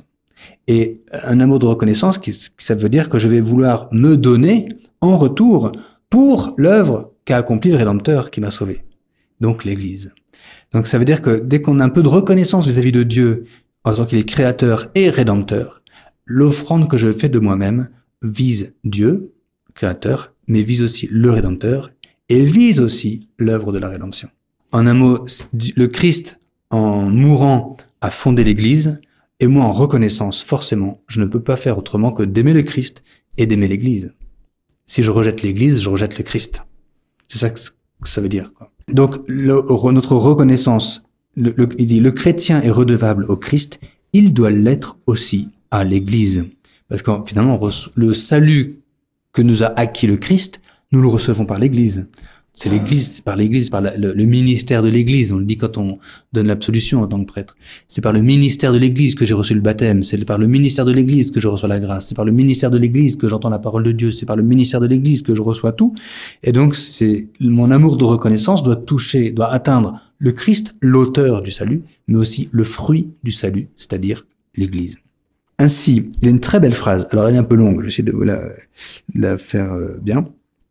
Speaker 1: Et un amour de reconnaissance, ça veut dire que je vais vouloir me donner en retour pour l'œuvre qu'a accompli le Rédempteur qui m'a sauvé. Donc l'Église. Donc ça veut dire que dès qu'on a un peu de reconnaissance vis-à-vis de Dieu, en tant qu'il est créateur et rédempteur, l'offrande que je fais de moi-même vise Dieu, créateur, mais vise aussi le Rédempteur et vise aussi l'œuvre de la rédemption. En un mot, le Christ, en mourant, a fondé l'Église, et moi, en reconnaissance, forcément, je ne peux pas faire autrement que d'aimer le Christ et d'aimer l'Église. Si je rejette l'Église, je rejette le Christ. C'est ça que ça veut dire, quoi. Donc, le, notre reconnaissance, le, le, il dit, le chrétien est redevable au Christ, il doit l'être aussi à l'Église. Parce que finalement, le salut que nous a acquis le Christ, nous le recevons par l'Église. C'est l'Église, par l'Église, par la, le, le ministère de l'Église. On le dit quand on donne l'absolution en tant que prêtre. C'est par le ministère de l'Église que j'ai reçu le baptême. C'est par le ministère de l'Église que je reçois la grâce. C'est par le ministère de l'Église que j'entends la parole de Dieu. C'est par le ministère de l'Église que je reçois tout. Et donc, c'est mon amour de reconnaissance doit toucher, doit atteindre le Christ, l'auteur du salut, mais aussi le fruit du salut, c'est-à-dire l'Église. Ainsi, il y a une très belle phrase. Alors, elle est un peu longue. J'essaie de vous la, la faire bien.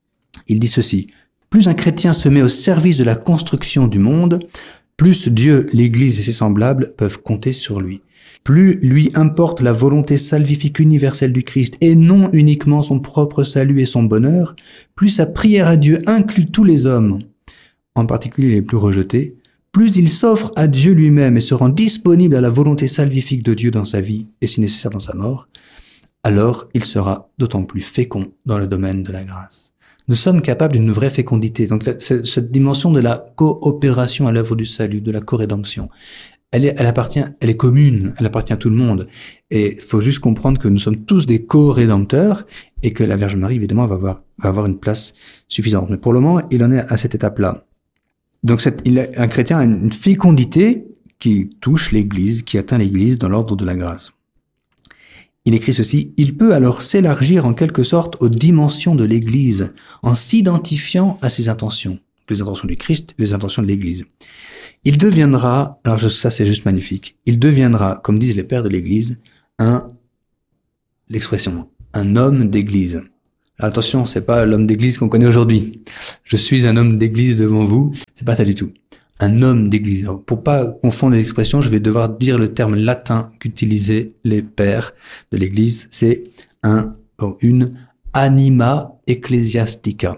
Speaker 1: Il dit ceci. Plus un chrétien se met au service de la construction du monde, plus Dieu, l'Église et ses semblables peuvent compter sur lui. Plus lui importe la volonté salvifique universelle du Christ et non uniquement son propre salut et son bonheur, plus sa prière à Dieu inclut tous les hommes, en particulier les plus rejetés, plus il s'offre à Dieu lui-même et se rend disponible à la volonté salvifique de Dieu dans sa vie et si nécessaire dans sa mort, alors il sera d'autant plus fécond dans le domaine de la grâce. Nous sommes capables d'une vraie fécondité. Donc cette, cette dimension de la coopération à l'œuvre du salut, de la co-rédemption, elle est, elle appartient, elle est commune, elle appartient à tout le monde. Et il faut juste comprendre que nous sommes tous des co-rédempteurs et que la Vierge Marie, évidemment, va avoir, va avoir une place suffisante. Mais pour le moment, il en est à cette étape-là. Donc cette, il a, un chrétien a une fécondité qui touche l'Église, qui atteint l'Église dans l'ordre de la grâce. Il écrit ceci, « Il peut alors s'élargir en quelque sorte aux dimensions de l'Église, en s'identifiant à ses intentions, les intentions du Christ, les intentions de l'Église. Il deviendra, alors ça c'est juste magnifique, il deviendra, comme disent les pères de l'Église, un, l'expression, un homme d'Église. » Attention, c'est pas l'homme d'Église qu'on connaît aujourd'hui. Je suis un homme d'Église devant vous, c'est pas ça du tout. Un homme d'église. Pour pas confondre les expressions, je vais devoir dire le terme latin qu'utilisaient les pères de l'église. C'est un, une anima ecclesiastica.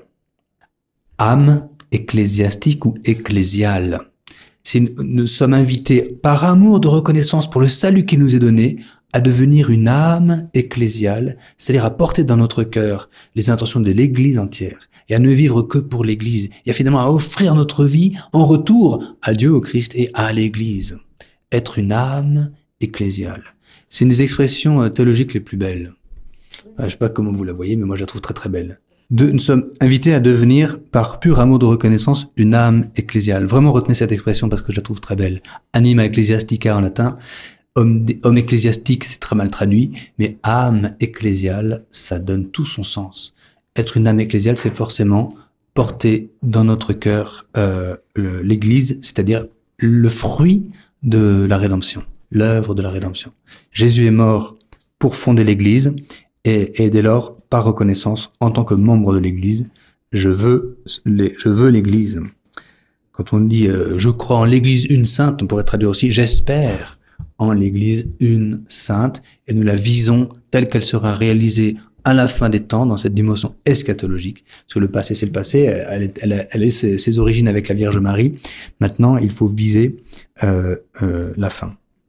Speaker 1: Âme ecclésiastique ou ecclésiale. C'est une, nous sommes invités par amour de reconnaissance pour le salut qui nous est donné à devenir une âme ecclésiale, c'est-à-dire à porter dans notre cœur les intentions de l'église entière. Et à ne vivre que pour l'Église, et à finalement à offrir notre vie en retour à Dieu, au Christ et à l'Église. Être une âme ecclésiale. C'est une des expressions théologiques les plus belles. Je ne sais pas comment vous la voyez, mais moi je la trouve très très belle. De, nous sommes invités à devenir, par pur amour de reconnaissance, une âme ecclésiale. Vraiment retenez cette expression parce que je la trouve très belle. Anima ecclesiastica en latin. Homme, homme ecclésiastique, c'est très mal traduit, mais âme ecclésiale, ça donne tout son sens. Être une âme ecclésiale, c'est forcément porter dans notre cœur euh, l'Église, c'est-à-dire le fruit de la rédemption, l'œuvre de la rédemption. Jésus est mort pour fonder l'Église, et, et dès lors, par reconnaissance, en tant que membre de l'Église, je veux les, je veux l'Église. Quand on dit euh, « je crois en l'Église une sainte », on pourrait traduire aussi « j'espère en l'Église une sainte », et nous la visons telle qu'elle sera réalisée à la fin des temps, dans cette dimension eschatologique, parce que le passé c'est le passé, elle, elle, elle, elle a ses, ses origines avec la Vierge Marie. Maintenant, il faut viser euh, euh, la fin.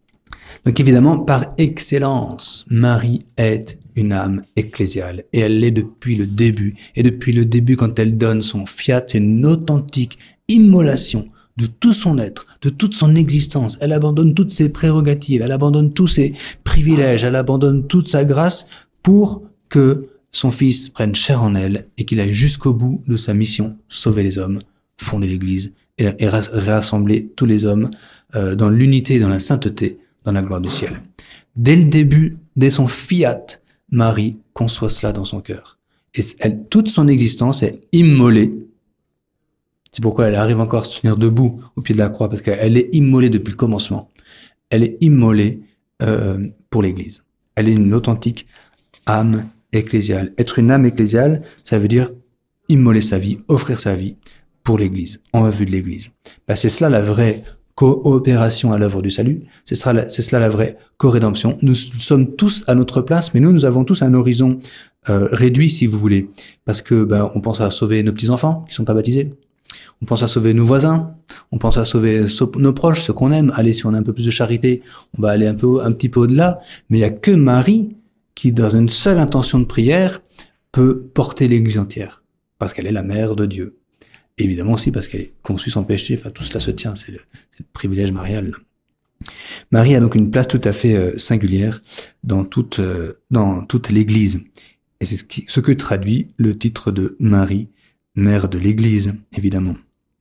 Speaker 1: Donc évidemment, par excellence, Marie est une âme ecclésiale, et elle l'est depuis le début. Et depuis le début, quand elle donne son fiat, c'est une authentique immolation de tout son être, de toute son existence. Elle abandonne toutes ses prérogatives, elle abandonne tous ses privilèges, elle abandonne toute sa grâce pour que son fils prenne chair en elle et qu'il aille jusqu'au bout de sa mission, sauver les hommes, fonder l'Église et, et rassembler tous les hommes euh, dans l'unité et dans la sainteté, dans la gloire du ciel. Dès le début, dès son fiat, Marie conçoit cela dans son cœur. Et elle, toute son existence est immolée. C'est pourquoi elle arrive encore à se tenir debout au pied de la croix, parce qu'elle est immolée depuis le commencement. Elle est immolée euh, pour l'Église. Elle est une authentique âme ecclésiale. Être une âme ecclésiale, ça veut dire immoler sa vie, offrir sa vie pour l'Église, en vue de l'Église. Ben, c'est cela la vraie coopération à l'œuvre du salut, c'est cela, c'est cela la vraie co-rédemption. Nous sommes tous à notre place, mais nous, nous avons tous un horizon euh, réduit, si vous voulez, parce que ben, on pense à sauver nos petits-enfants qui sont pas baptisés, on pense à sauver nos voisins, on pense à sauver nos proches, ceux qu'on aime. Allez, si on a un peu plus de charité, on va aller un peu, un petit peu au-delà, mais il y a que Marie qui, dans une seule intention de prière, peut porter l'Église entière, parce qu'elle est la mère de Dieu. Et évidemment aussi parce qu'elle est conçue sans péché, enfin tout cela se tient, c'est le, c'est le privilège marial. Marie a donc une place tout à fait euh, singulière dans toute, euh, dans toute l'Église. Et c'est ce, qui, ce que traduit le titre de Marie, mère de l'Église, évidemment.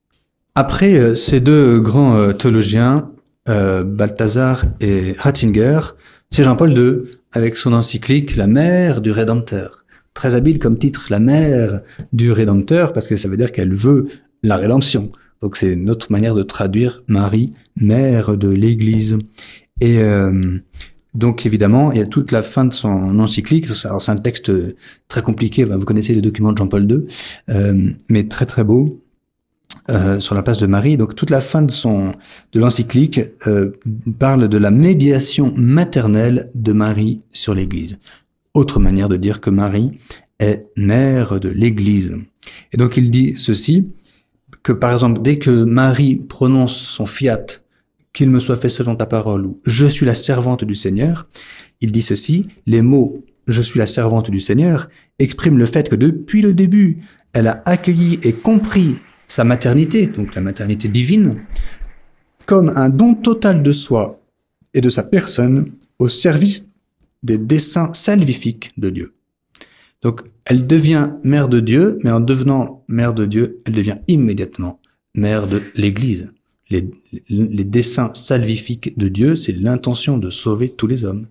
Speaker 1: Après euh, ces deux grands euh, théologiens, euh, Balthazar et Ratzinger, c'est Jean-Paul deux, avec son encyclique « La mère du Rédempteur ». Très habile comme titre, « La mère du Rédempteur », parce que ça veut dire qu'elle veut la rédemption. Donc c'est une autre manière de traduire Marie, mère de l'Église. Et euh, donc évidemment, il y a toute la fin de son encyclique. Alors c'est un texte très compliqué, vous connaissez les documents de Jean-Paul deux, euh, mais très très beau. Euh, sur la place de Marie, donc toute la fin de son de l'encyclique euh, parle de la médiation maternelle de Marie sur l'Église. Autre manière de dire que Marie est mère de l'Église. Et donc il dit ceci, que par exemple dès que Marie prononce son fiat, qu'il me soit fait selon ta parole, ou je suis la servante du Seigneur, il dit ceci, les mots je suis la servante du Seigneur expriment le fait que depuis le début, elle a accueilli et compris sa maternité, donc la maternité divine, comme un don total de soi et de sa personne au service des desseins salvifiques de Dieu. Donc, elle devient mère de Dieu, mais en devenant mère de Dieu, elle devient immédiatement mère de l'Église. Les, les desseins salvifiques de Dieu, c'est l'intention de sauver tous les hommes,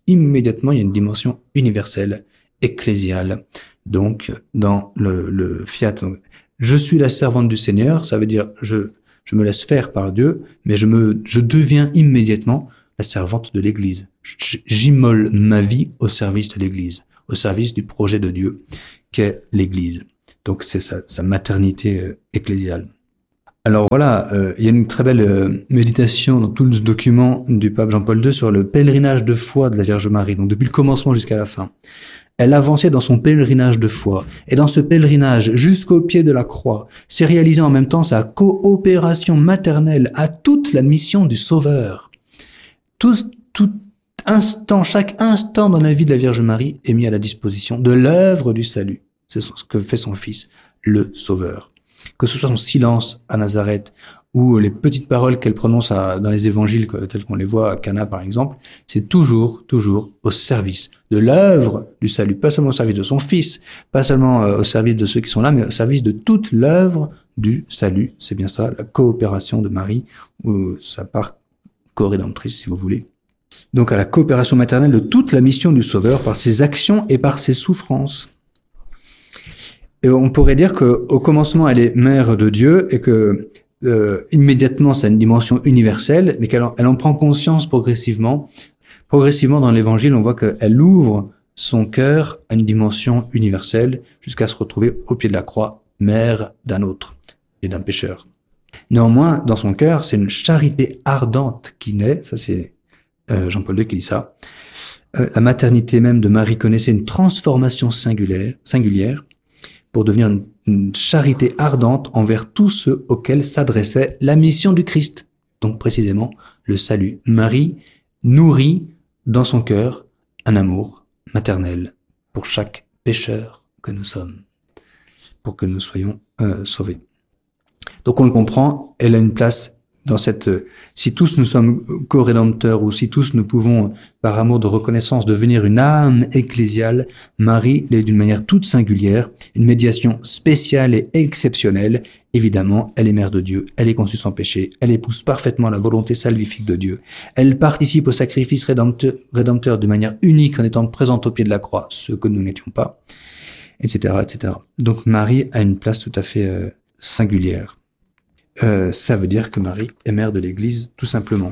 Speaker 1: immédiatement, il y a une dimension universelle, ecclésiale. Donc, dans le, le fiat, je suis la servante du Seigneur, ça veut dire je je me laisse faire par Dieu, mais je me je deviens immédiatement la servante de l'Église. J'immole ma vie au service de l'Église, au service du projet de Dieu qu'est l'Église. Donc c'est sa, sa maternité euh, ecclésiale. Alors voilà, euh, il y a une très belle euh, méditation dans tout le document du pape Jean-Paul deux sur le pèlerinage de foi de la Vierge Marie, donc depuis le commencement jusqu'à la fin. Elle avançait dans son pèlerinage de foi, et dans ce pèlerinage jusqu'au pied de la croix, s'est réalisée en même temps sa coopération maternelle à toute la mission du Sauveur. Tout, tout instant, chaque instant dans la vie de la Vierge Marie est mis à la disposition de l'œuvre du salut. C'est ce que fait son Fils, le Sauveur. Que ce soit son silence à Nazareth ou les petites paroles qu'elle prononce à, dans les évangiles tels qu'on les voit à Cana par exemple, c'est toujours, toujours au service de l'œuvre du salut, pas seulement au service de son Fils, pas seulement euh, au service de ceux qui sont là, mais au service de toute l'œuvre du salut. C'est bien ça, la coopération de Marie, ou sa part co-rédemptrice si vous voulez. Donc à la coopération maternelle de toute la mission du Sauveur par ses actions et par ses souffrances. Et on pourrait dire que au commencement elle est mère de Dieu et que euh, immédiatement ça a une dimension universelle, mais qu'elle en, elle en prend conscience progressivement. Progressivement dans l'Évangile, on voit qu'elle ouvre son cœur à une dimension universelle jusqu'à se retrouver au pied de la croix, mère d'un autre et d'un pécheur. Néanmoins, dans son cœur, c'est une charité ardente qui naît. Ça, c'est euh, Jean-Paul deux qui dit ça. Euh, la maternité même de Marie connaissait une transformation singulière, singulière. pour devenir une, une charité ardente envers tous ceux auxquels s'adressait la mission du Christ. Donc précisément, le salut. Marie nourrit dans son cœur un amour maternel pour chaque pécheur que nous sommes, pour que nous soyons euh, sauvés. Donc on le comprend, elle a une place dans cette... Euh, si tous nous sommes co-rédempteurs ou si tous nous pouvons, par amour de reconnaissance, devenir une âme ecclésiale, Marie l'est d'une manière toute singulière, une médiation spéciale et exceptionnelle. Évidemment, elle est mère de Dieu, elle est conçue sans péché, elle épouse parfaitement la volonté salvifique de Dieu. Elle participe au sacrifice rédempteur, rédempteur de manière unique en étant présente au pied de la croix, ce que nous n'étions pas, et cetera, et cetera. Donc Marie a une place tout à fait euh, singulière. Euh, ça veut dire que Marie est mère de l'Église, tout simplement.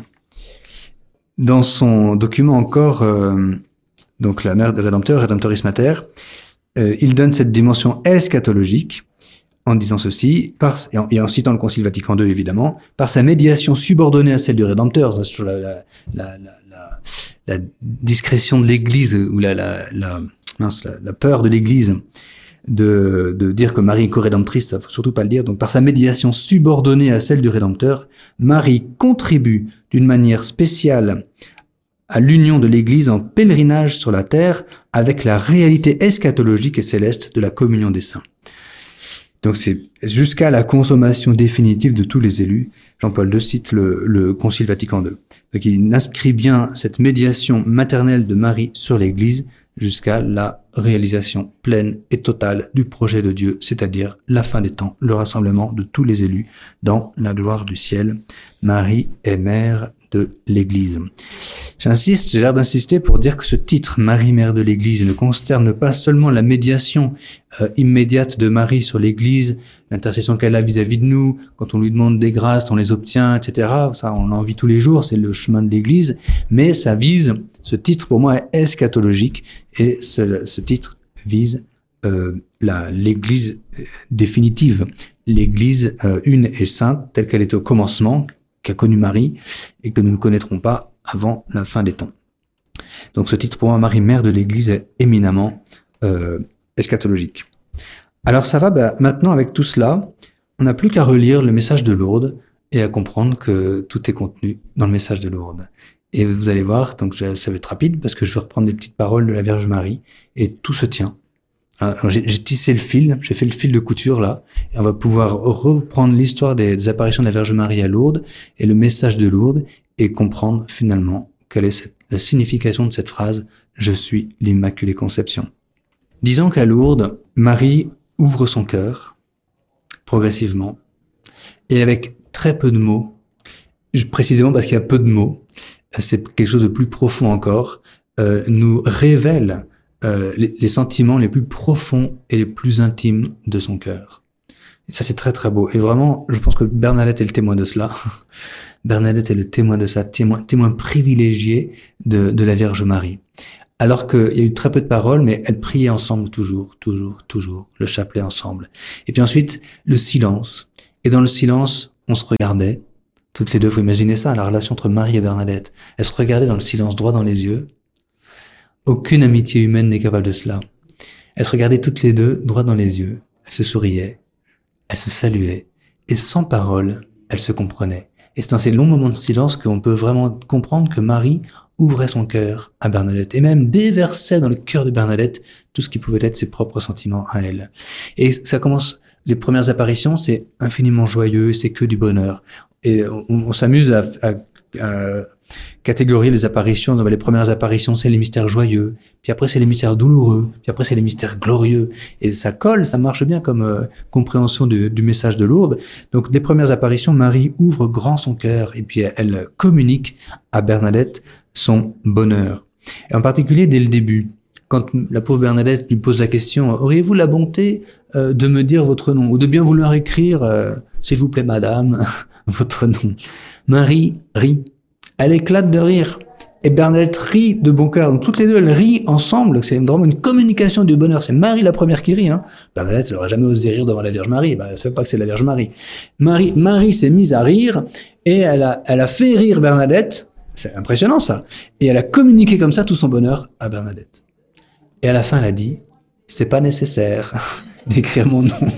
Speaker 1: Dans son document encore, euh, donc la mère de Rédempteur, Rédemptoris Mater, euh, il donne cette dimension eschatologique en disant ceci, par, et, en, et en citant le Concile Vatican deux évidemment, par sa médiation subordonnée à celle du Rédempteur, c'est la, la, la, la, la, la discrétion de l'Église ou la, la, la, mince, la, la peur de l'Église. De, de dire que Marie est co-rédemptrice, ça faut surtout pas le dire. Donc par sa médiation subordonnée à celle du Rédempteur, Marie contribue d'une manière spéciale à l'union de l'Église en pèlerinage sur la terre avec la réalité eschatologique et céleste de la communion des saints. Donc c'est jusqu'à la consommation définitive de tous les élus. Jean-Paul deux cite le, le Concile Vatican deux. Donc il inscrit bien cette médiation maternelle de Marie sur l'Église jusqu'à la réalisation pleine et totale du projet de Dieu, c'est-à-dire la fin des temps, le rassemblement de tous les élus dans la gloire du ciel. Marie est mère de l'Église. J'insiste, j'ai l'air d'insister pour dire que ce titre, Marie, mère de l'Église, ne concerne pas seulement la médiation euh, immédiate de Marie sur l'Église, l'intercession qu'elle a vis-à-vis de nous, quand on lui demande des grâces, on les obtient, et cetera. Ça, on en vit tous les jours, c'est le chemin de l'Église, mais ça vise, ce titre pour moi est eschatologique, et ce, ce titre vise euh, la, l'Église définitive, l'Église euh, une et sainte, telle qu'elle était au commencement, qu'a connu Marie, et que nous ne connaîtrons pas avant la fin des temps. Donc ce titre pour moi, Marie, mère de l'Église, est éminemment euh, eschatologique. Alors ça va, bah, maintenant avec tout cela, on n'a plus qu'à relire le message de Lourdes et à comprendre que tout est contenu dans le message de Lourdes. Et vous allez voir, donc ça va être rapide parce que je vais reprendre les petites paroles de la Vierge Marie et tout se tient. Alors, j'ai, j'ai tissé le fil, j'ai fait le fil de couture là, et on va pouvoir reprendre l'histoire des, des apparitions de la Vierge Marie à Lourdes et le message de Lourdes et comprendre finalement quelle est cette, la signification de cette phrase « Je suis l'Immaculée Conception ». Disons qu'à Lourdes, Marie ouvre son cœur progressivement et avec très peu de mots, précisément parce qu'il y a peu de mots, c'est quelque chose de plus profond encore. euh, nous révèle euh, les, les sentiments les plus profonds et les plus intimes de son cœur. Et ça, c'est très très beau. Et vraiment, je pense que Bernadette est le témoin de cela. Bernadette est le témoin de ça, témoin, témoin privilégié de, de la Vierge Marie. Alors qu'il y a eu très peu de paroles, mais elles priaient ensemble toujours, toujours, toujours, le chapelet ensemble. Et puis ensuite, le silence. Et dans le silence, on se regardait, toutes les deux. Faut imaginer ça, la relation entre Marie et Bernadette. Elles se regardaient dans le silence, droit dans les yeux. Aucune amitié humaine n'est capable de cela. Elles se regardaient toutes les deux, droit dans les yeux. Elles se souriaient, elles se saluaient, et sans parole, elles se comprenaient. Et c'est dans ces longs moments de silence qu'on peut vraiment comprendre que Marie ouvrait son cœur à Bernadette, et même déversait dans le cœur de Bernadette tout ce qui pouvait être ses propres sentiments à elle. Et ça commence, les premières apparitions, c'est infiniment joyeux, c'est que du bonheur. Et on, on s'amuse à, à, à catégoriser les apparitions. Donc, les premières apparitions, c'est les mystères joyeux, puis après c'est les mystères douloureux, puis après c'est les mystères glorieux. Et ça colle, ça marche bien comme euh, compréhension du, du message de Lourdes. Donc les premières apparitions, Marie ouvre grand son cœur, et puis elle, elle communique à Bernadette son bonheur. Et en particulier dès le début, quand la pauvre Bernadette lui pose la question « Auriez-vous la bonté euh, de me dire votre nom ?» ou de bien vouloir écrire euh, « S'il vous plaît, madame, votre nom ?» Marie rit. Elle éclate de rire. Et Bernadette rit de bon cœur. Donc toutes les deux, elles rient ensemble. C'est vraiment une communication du bonheur. C'est Marie la première qui rit. Hein. Bernadette, elle n'aurait jamais osé rire devant la Vierge Marie. Ben, elle ne savait pas que c'est la Vierge Marie. Marie, Marie s'est mise à rire et elle a, elle a fait rire Bernadette. C'est impressionnant ça. Et elle a communiqué comme ça tout son bonheur à Bernadette. Et à la fin, elle a dit, c'est pas nécessaire d'écrire mon nom.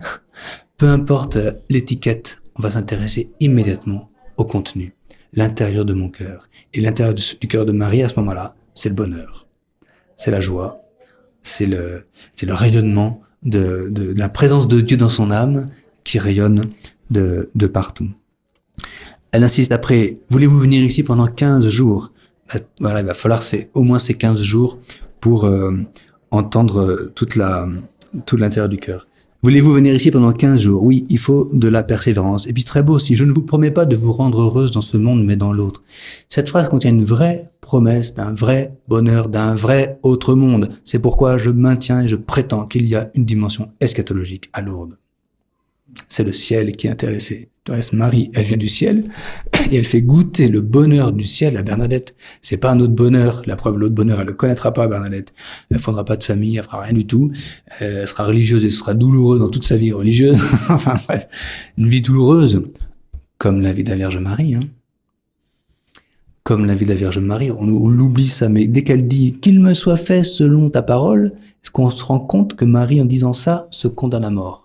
Speaker 1: Peu importe l'étiquette, on va s'intéresser immédiatement au contenu, l'intérieur de mon cœur. Et l'intérieur du cœur de Marie, à ce moment-là, c'est le bonheur. C'est la joie. C'est le, c'est le rayonnement de, de, de la présence de Dieu dans son âme qui rayonne de, de partout. Elle insiste après, voulez-vous venir ici pendant quinze jours? Voilà, il va falloir c'est, au moins ces quinze jours pour euh, entendre toute la, tout l'intérieur du cœur. Voulez-vous venir ici pendant quinze jours? Oui, il faut de la persévérance. Et puis très beau aussi, je ne vous promets pas de vous rendre heureuse dans ce monde, mais dans l'autre. Cette phrase contient une vraie promesse d'un vrai bonheur, d'un vrai autre monde. C'est pourquoi je maintiens et je prétends qu'il y a une dimension eschatologique à Lourdes. C'est le ciel qui est intéressé. Du reste, Marie, elle vient du ciel et elle fait goûter le bonheur du ciel à Bernadette. C'est pas un autre bonheur. La preuve, l'autre bonheur, elle le connaîtra pas, Bernadette. Elle fondera pas de famille, elle fera rien du tout. Elle sera religieuse et ce sera douloureux dans toute sa vie religieuse. Enfin, bref. Une vie douloureuse. Comme la vie de la Vierge Marie, hein. Comme la vie de la Vierge Marie. On, on l'oublie ça, mais dès qu'elle dit qu'il me soit fait selon ta parole, est-ce qu'on se rend compte que Marie, en disant ça, se condamne à mort?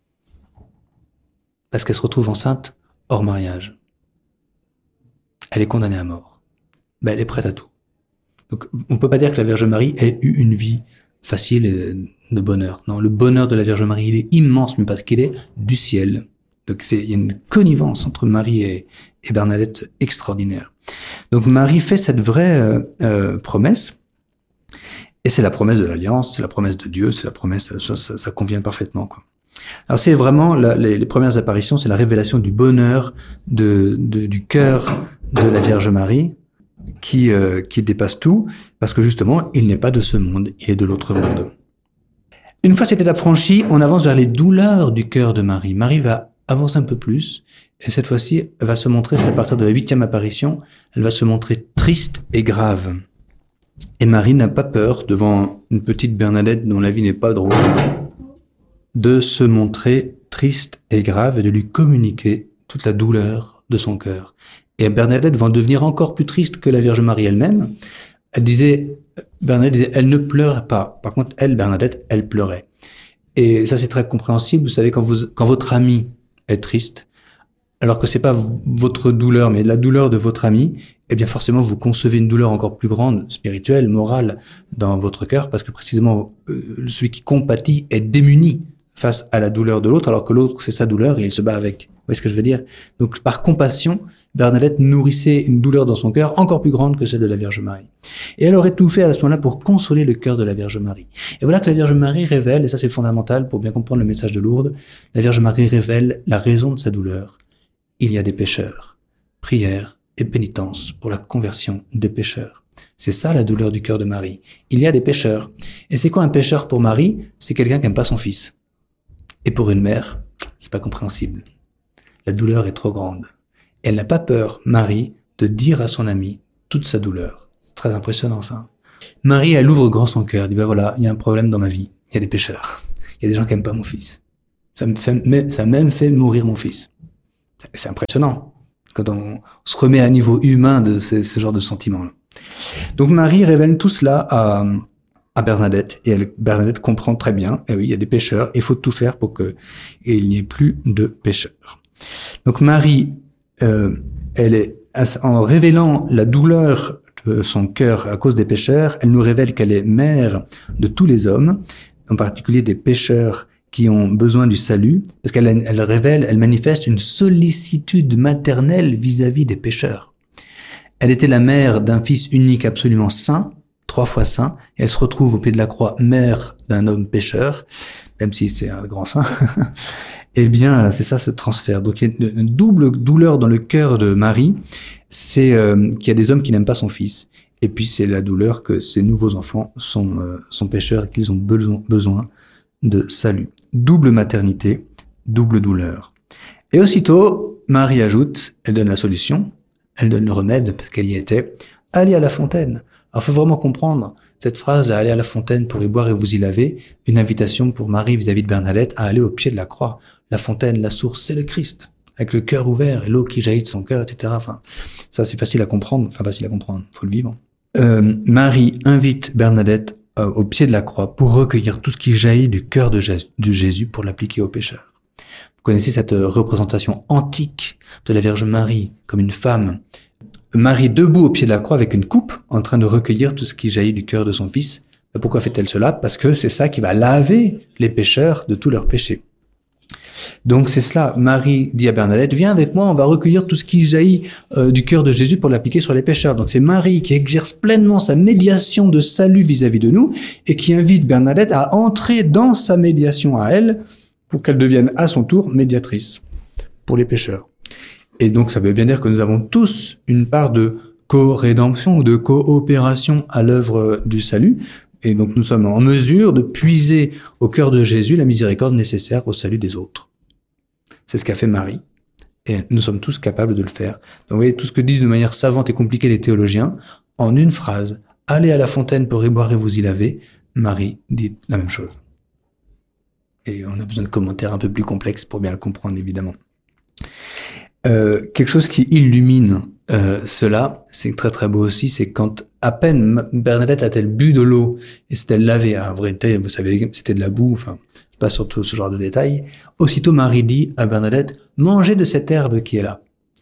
Speaker 1: Parce qu'elle se retrouve enceinte hors mariage. Elle est condamnée à mort. Ben, elle est prête à tout. Donc, on peut pas dire que la Vierge Marie ait eu une vie facile et de bonheur. Non, le bonheur de la Vierge Marie, il est immense, mais parce qu'il est du ciel. Donc, c'est, il y a une connivence entre Marie et, et Bernadette extraordinaire. Donc, Marie fait cette vraie euh, euh, promesse. Et c'est la promesse de l'alliance, c'est la promesse de Dieu, c'est la promesse, ça, ça, ça convient parfaitement, quoi. Alors c'est vraiment la, les, les premières apparitions, c'est la révélation du bonheur de, de du cœur de la Vierge Marie qui euh, qui dépasse tout, parce que justement il n'est pas de ce monde, il est de l'autre monde. Une fois cette étape franchie, on avance vers les douleurs du cœur de Marie. Marie va avancer un peu plus, et cette fois-ci, elle va se montrer, c'est à partir de la huitième apparition, elle va se montrer triste et grave. Et Marie n'a pas peur devant une petite Bernadette dont la vie n'est pas drôle, de se montrer triste et grave et de lui communiquer toute la douleur de son cœur. Et Bernadette va en devenir encore plus triste que la Vierge Marie elle-même. Elle disait, Bernadette disait, elle ne pleurait pas. Par contre, elle, Bernadette, elle pleurait. Et ça, c'est très compréhensible. Vous savez, quand vous, quand votre ami est triste, alors que c'est pas votre douleur, mais la douleur de votre ami, eh bien, forcément, vous concevez une douleur encore plus grande, spirituelle, morale, dans votre cœur, parce que précisément, euh, celui qui compatit est démuni face à la douleur de l'autre, alors que l'autre, c'est sa douleur et il se bat avec. Vous voyez ce que je veux dire? Donc, par compassion, Bernadette nourrissait une douleur dans son cœur encore plus grande que celle de la Vierge Marie. Et elle aurait tout fait à ce moment-là pour consoler le cœur de la Vierge Marie. Et voilà que la Vierge Marie révèle, et ça c'est fondamental pour bien comprendre le message de Lourdes, la Vierge Marie révèle la raison de sa douleur. Il y a des pécheurs. Prière et pénitence pour la conversion des pécheurs. C'est ça la douleur du cœur de Marie. Il y a des pécheurs. Et c'est quoi un pécheur pour Marie? C'est quelqu'un qui n'aime pas son fils. Et pour une mère, c'est pas compréhensible. La douleur est trop grande. Elle n'a pas peur, Marie, de dire à son ami toute sa douleur. C'est très impressionnant ça. Marie, elle ouvre grand son cœur. Elle dit, ben voilà, il y a un problème dans ma vie. Il y a des pécheurs. Il y a des gens qui n'aiment pas mon fils. Ça me fait, ça a même fait mourir mon fils. C'est impressionnant quand on se remet à un niveau humain de ce, ce genre de sentiments-là. Donc Marie révèle tout cela à, à Bernadette, et elle, Bernadette comprend très bien, et oui, il y a des pécheurs, il faut tout faire pour que il n'y ait plus de pécheurs. Donc Marie, euh, elle est, en révélant la douleur de son cœur à cause des pécheurs, elle nous révèle qu'elle est mère de tous les hommes, en particulier des pécheurs qui ont besoin du salut, parce qu'elle elle révèle, elle manifeste une sollicitude maternelle vis-à-vis des pécheurs. Elle était la mère d'un fils unique absolument saint, trois fois saint, et elle se retrouve au pied de la croix, mère d'un homme pécheur, même si c'est un grand saint. Eh bien, c'est ça ce transfert. Donc il y a une double douleur dans le cœur de Marie, c'est euh, qu'il y a des hommes qui n'aiment pas son fils, et puis c'est la douleur que ces nouveaux enfants sont, euh, sont pécheurs et qu'ils ont besoin, besoin de salut. Double maternité, double douleur. Et aussitôt, Marie ajoute, elle donne la solution, elle donne le remède, parce qu'elle y était, allez à la fontaine. Alors, faut vraiment comprendre cette phrase, allez à la fontaine pour y boire et vous y laver, une invitation pour Marie vis-à-vis de Bernadette à aller au pied de la croix. La fontaine, la source, c'est le Christ, avec le cœur ouvert et l'eau qui jaillit de son cœur, et cetera. Enfin, ça, c'est facile à comprendre, enfin, facile à comprendre, faut le vivre. Euh, Marie invite Bernadette au pied de la croix pour recueillir tout ce qui jaillit du cœur de Jésus pour l'appliquer aux pécheurs. Vous connaissez cette représentation antique de la Vierge Marie comme une femme. Marie debout au pied de la croix avec une coupe en train de recueillir tout ce qui jaillit du cœur de son fils. Pourquoi fait-elle cela? Parce que c'est ça qui va laver les pécheurs de tous leurs péchés. Donc c'est cela, Marie dit à Bernadette, viens avec moi, on va recueillir tout ce qui jaillit euh, du cœur de Jésus pour l'appliquer sur les pécheurs. Donc c'est Marie qui exerce pleinement sa médiation de salut vis-à-vis de nous et qui invite Bernadette à entrer dans sa médiation à elle pour qu'elle devienne à son tour médiatrice pour les pécheurs. Et donc ça veut bien dire que nous avons tous une part de co-rédemption ou de coopération à l'œuvre du salut. Et donc nous sommes en mesure de puiser au cœur de Jésus la miséricorde nécessaire au salut des autres. C'est ce qu'a fait Marie, et nous sommes tous capables de le faire. Donc vous voyez, tout ce que disent de manière savante et compliquée les théologiens, en une phrase, allez à la fontaine pour y boire et vous y laver, Marie dit la même chose. Et on a besoin de commentaires un peu plus complexes pour bien le comprendre, évidemment. Euh, quelque chose qui illumine euh, cela, c'est très très beau aussi, c'est quand à peine Bernadette a-t-elle bu de l'eau et s'est-elle lavée, en vérité, vous savez, c'était de la boue, enfin, pas surtout ce genre de détails, aussitôt Marie dit à Bernadette, mangez de cette herbe qui est là.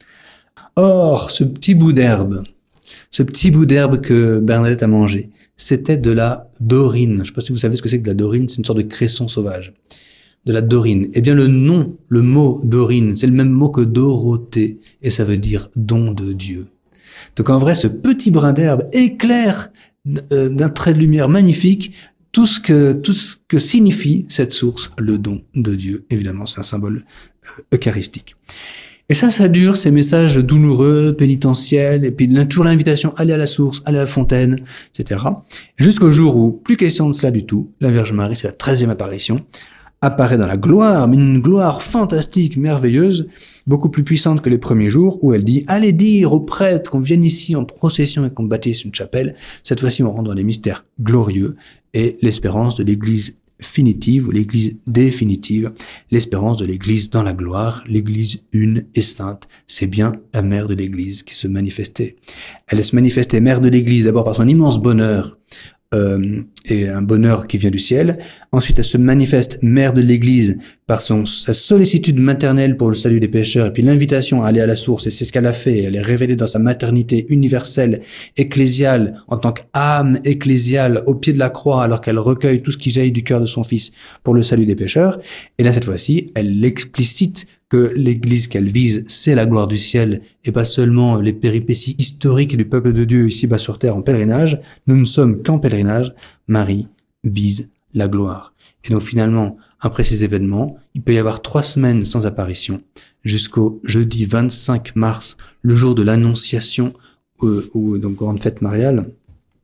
Speaker 1: Or, ce petit bout d'herbe, ce petit bout d'herbe que Bernadette a mangé, c'était de la dorine. Je ne sais pas si vous savez ce que c'est que de la dorine, c'est une sorte de cresson sauvage. De la dorine. Eh bien, le nom, le mot dorine, c'est le même mot que Dorothée, et ça veut dire don de Dieu. Donc en vrai, ce petit brin d'herbe éclaire euh, d'un trait de lumière magnifique tout ce que tout ce que signifie cette source, le don de Dieu. Évidemment, c'est un symbole euh, eucharistique. Et ça, ça dure, ces messages douloureux, pénitentiels, et puis toujours l'invitation, allez à la source, allez à la fontaine, et cetera. Jusqu'au jour où, plus question de cela du tout, la Vierge Marie, c'est la treizième apparition, apparaît dans la gloire, mais une gloire fantastique, merveilleuse, beaucoup plus puissante que les premiers jours, où elle dit « Allez dire aux prêtres qu'on vienne ici en procession et qu'on bâtisse une chapelle. Cette fois-ci, on rentre dans les mystères glorieux et l'espérance de l'Église finitive ou l'Église définitive, l'espérance de l'Église dans la gloire, l'Église une et sainte. C'est bien la mère de l'Église qui se manifestait. Elle se manifestait mère de l'Église d'abord par son immense bonheur, Euh, et un bonheur qui vient du ciel. Ensuite, elle se manifeste mère de l'Église par son sa sollicitude maternelle pour le salut des pécheurs et puis l'invitation à aller à la source. Et c'est ce qu'elle a fait. Elle est révélée dans sa maternité universelle, ecclésiale, en tant qu'âme ecclésiale au pied de la croix, alors qu'elle recueille tout ce qui jaillit du cœur de son Fils pour le salut des pécheurs. Et là, cette fois-ci, elle l'explicite que l'Église qu'elle vise, c'est la gloire du ciel et pas seulement les péripéties historiques du peuple de Dieu ici-bas sur terre en pèlerinage. Nous ne sommes qu'en pèlerinage. Marie vise la gloire. Et donc finalement, après ces événements, il peut y avoir trois semaines sans apparition jusqu'au jeudi vingt-cinq mars, le jour de l'Annonciation, euh, ou donc grande fête mariale,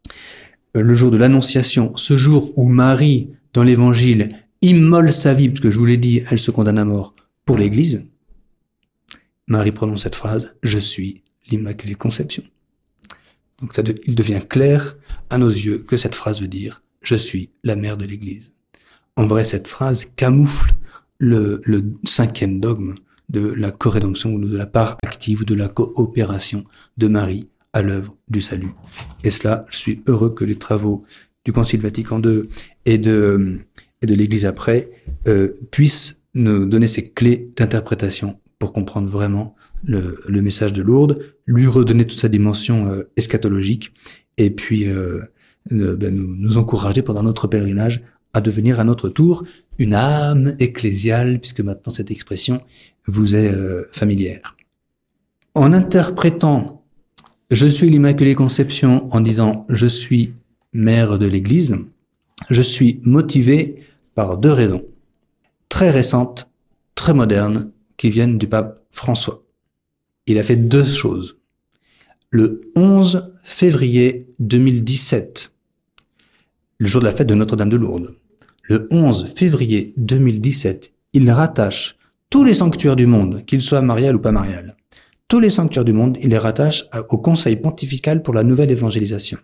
Speaker 1: Le jour de l'Annonciation, ce jour où Marie, dans l'Évangile, immole sa vie, parce que je vous l'ai dit, elle se condamne à mort pour l'Église, Marie prononce cette phrase, « Je suis l'Immaculée Conception ». Donc ça de, il devient clair à nos yeux que cette phrase veut dire « Je suis la mère de l'Église ». En vrai, cette phrase camoufle le, le cinquième dogme de la corédemption, ou de la part active, de la coopération de Marie à l'œuvre du salut. Et cela, je suis heureux que les travaux du Concile Vatican deux et de, et de l'Église après euh, puissent nous donner ces clés d'interprétation pour comprendre vraiment le, le message de Lourdes, lui redonner toute sa dimension euh, eschatologique, et puis euh, euh, ben, nous, nous encourager pendant notre pèlerinage à devenir à notre tour une âme ecclésiale, puisque maintenant cette expression vous est euh, familière. En interprétant « Je suis l'Immaculée Conception » en disant « Je suis mère de l'Église », je suis motivé par deux raisons, très récentes, très modernes, qui viennent du pape François. Il a fait deux choses. Le onze février deux mille dix-sept, le jour de la fête de Notre-Dame de Lourdes, le onze février deux mille dix-sept, il rattache tous les sanctuaires du monde, qu'ils soient mariales ou pas mariales, tous les sanctuaires du monde, il les rattache au Conseil pontifical pour la nouvelle évangélisation.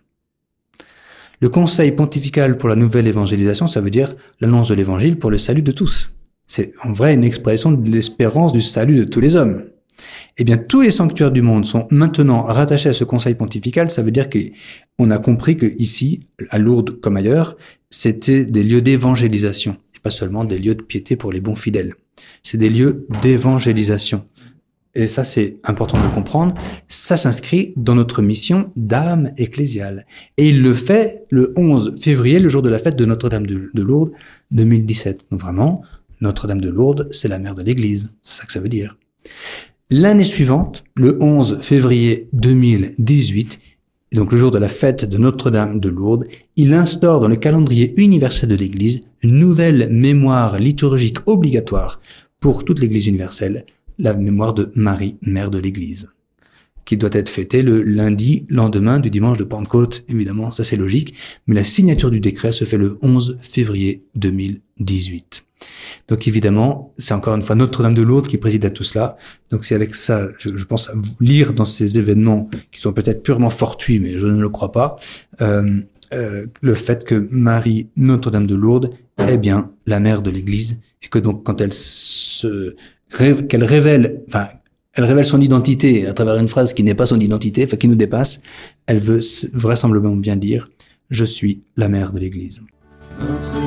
Speaker 1: Le Conseil pontifical pour la nouvelle évangélisation, ça veut dire l'annonce de l'évangile pour le salut de tous. C'est en vrai une expression de l'espérance du salut de tous les hommes. Eh bien, tous les sanctuaires du monde sont maintenant rattachés à ce Conseil pontifical. Ça veut dire qu'on a compris que ici, à Lourdes comme ailleurs, c'était des lieux d'évangélisation et pas seulement des lieux de piété pour les bons fidèles. C'est des lieux d'évangélisation. Et ça, c'est important de comprendre. Ça s'inscrit dans notre mission d'âme ecclésiale. Et il le fait le onze février, le jour de la fête de Notre-Dame de, de Lourdes, deux mille dix-sept. Donc vraiment, Notre-Dame de Lourdes, c'est la mère de l'Église. C'est ça que ça veut dire. L'année suivante, le onze février deux mille dix-huit, donc le jour de la fête de Notre-Dame de Lourdes, il instaure dans le calendrier universel de l'Église une nouvelle mémoire liturgique obligatoire pour toute l'Église universelle, la mémoire de Marie, mère de l'Église, qui doit être fêtée le lundi, lendemain du dimanche de Pentecôte, évidemment, ça c'est logique, mais la signature du décret se fait le onze février deux mille dix-huit. Donc évidemment, c'est encore une fois Notre-Dame de Lourdes qui préside à tout cela. Donc c'est avec ça, je, je pense, à vous lire dans ces événements qui sont peut-être purement fortuits, mais je ne le crois pas, euh, euh, le fait que Marie, Notre-Dame de Lourdes, est bien la mère de l'Église, et que donc quand elle se qu'elle révèle, enfin, elle révèle son identité à travers une phrase qui n'est pas son identité, enfin qui nous dépasse, elle veut vraisemblablement bien dire « Je suis la mère de l'Église ». Notre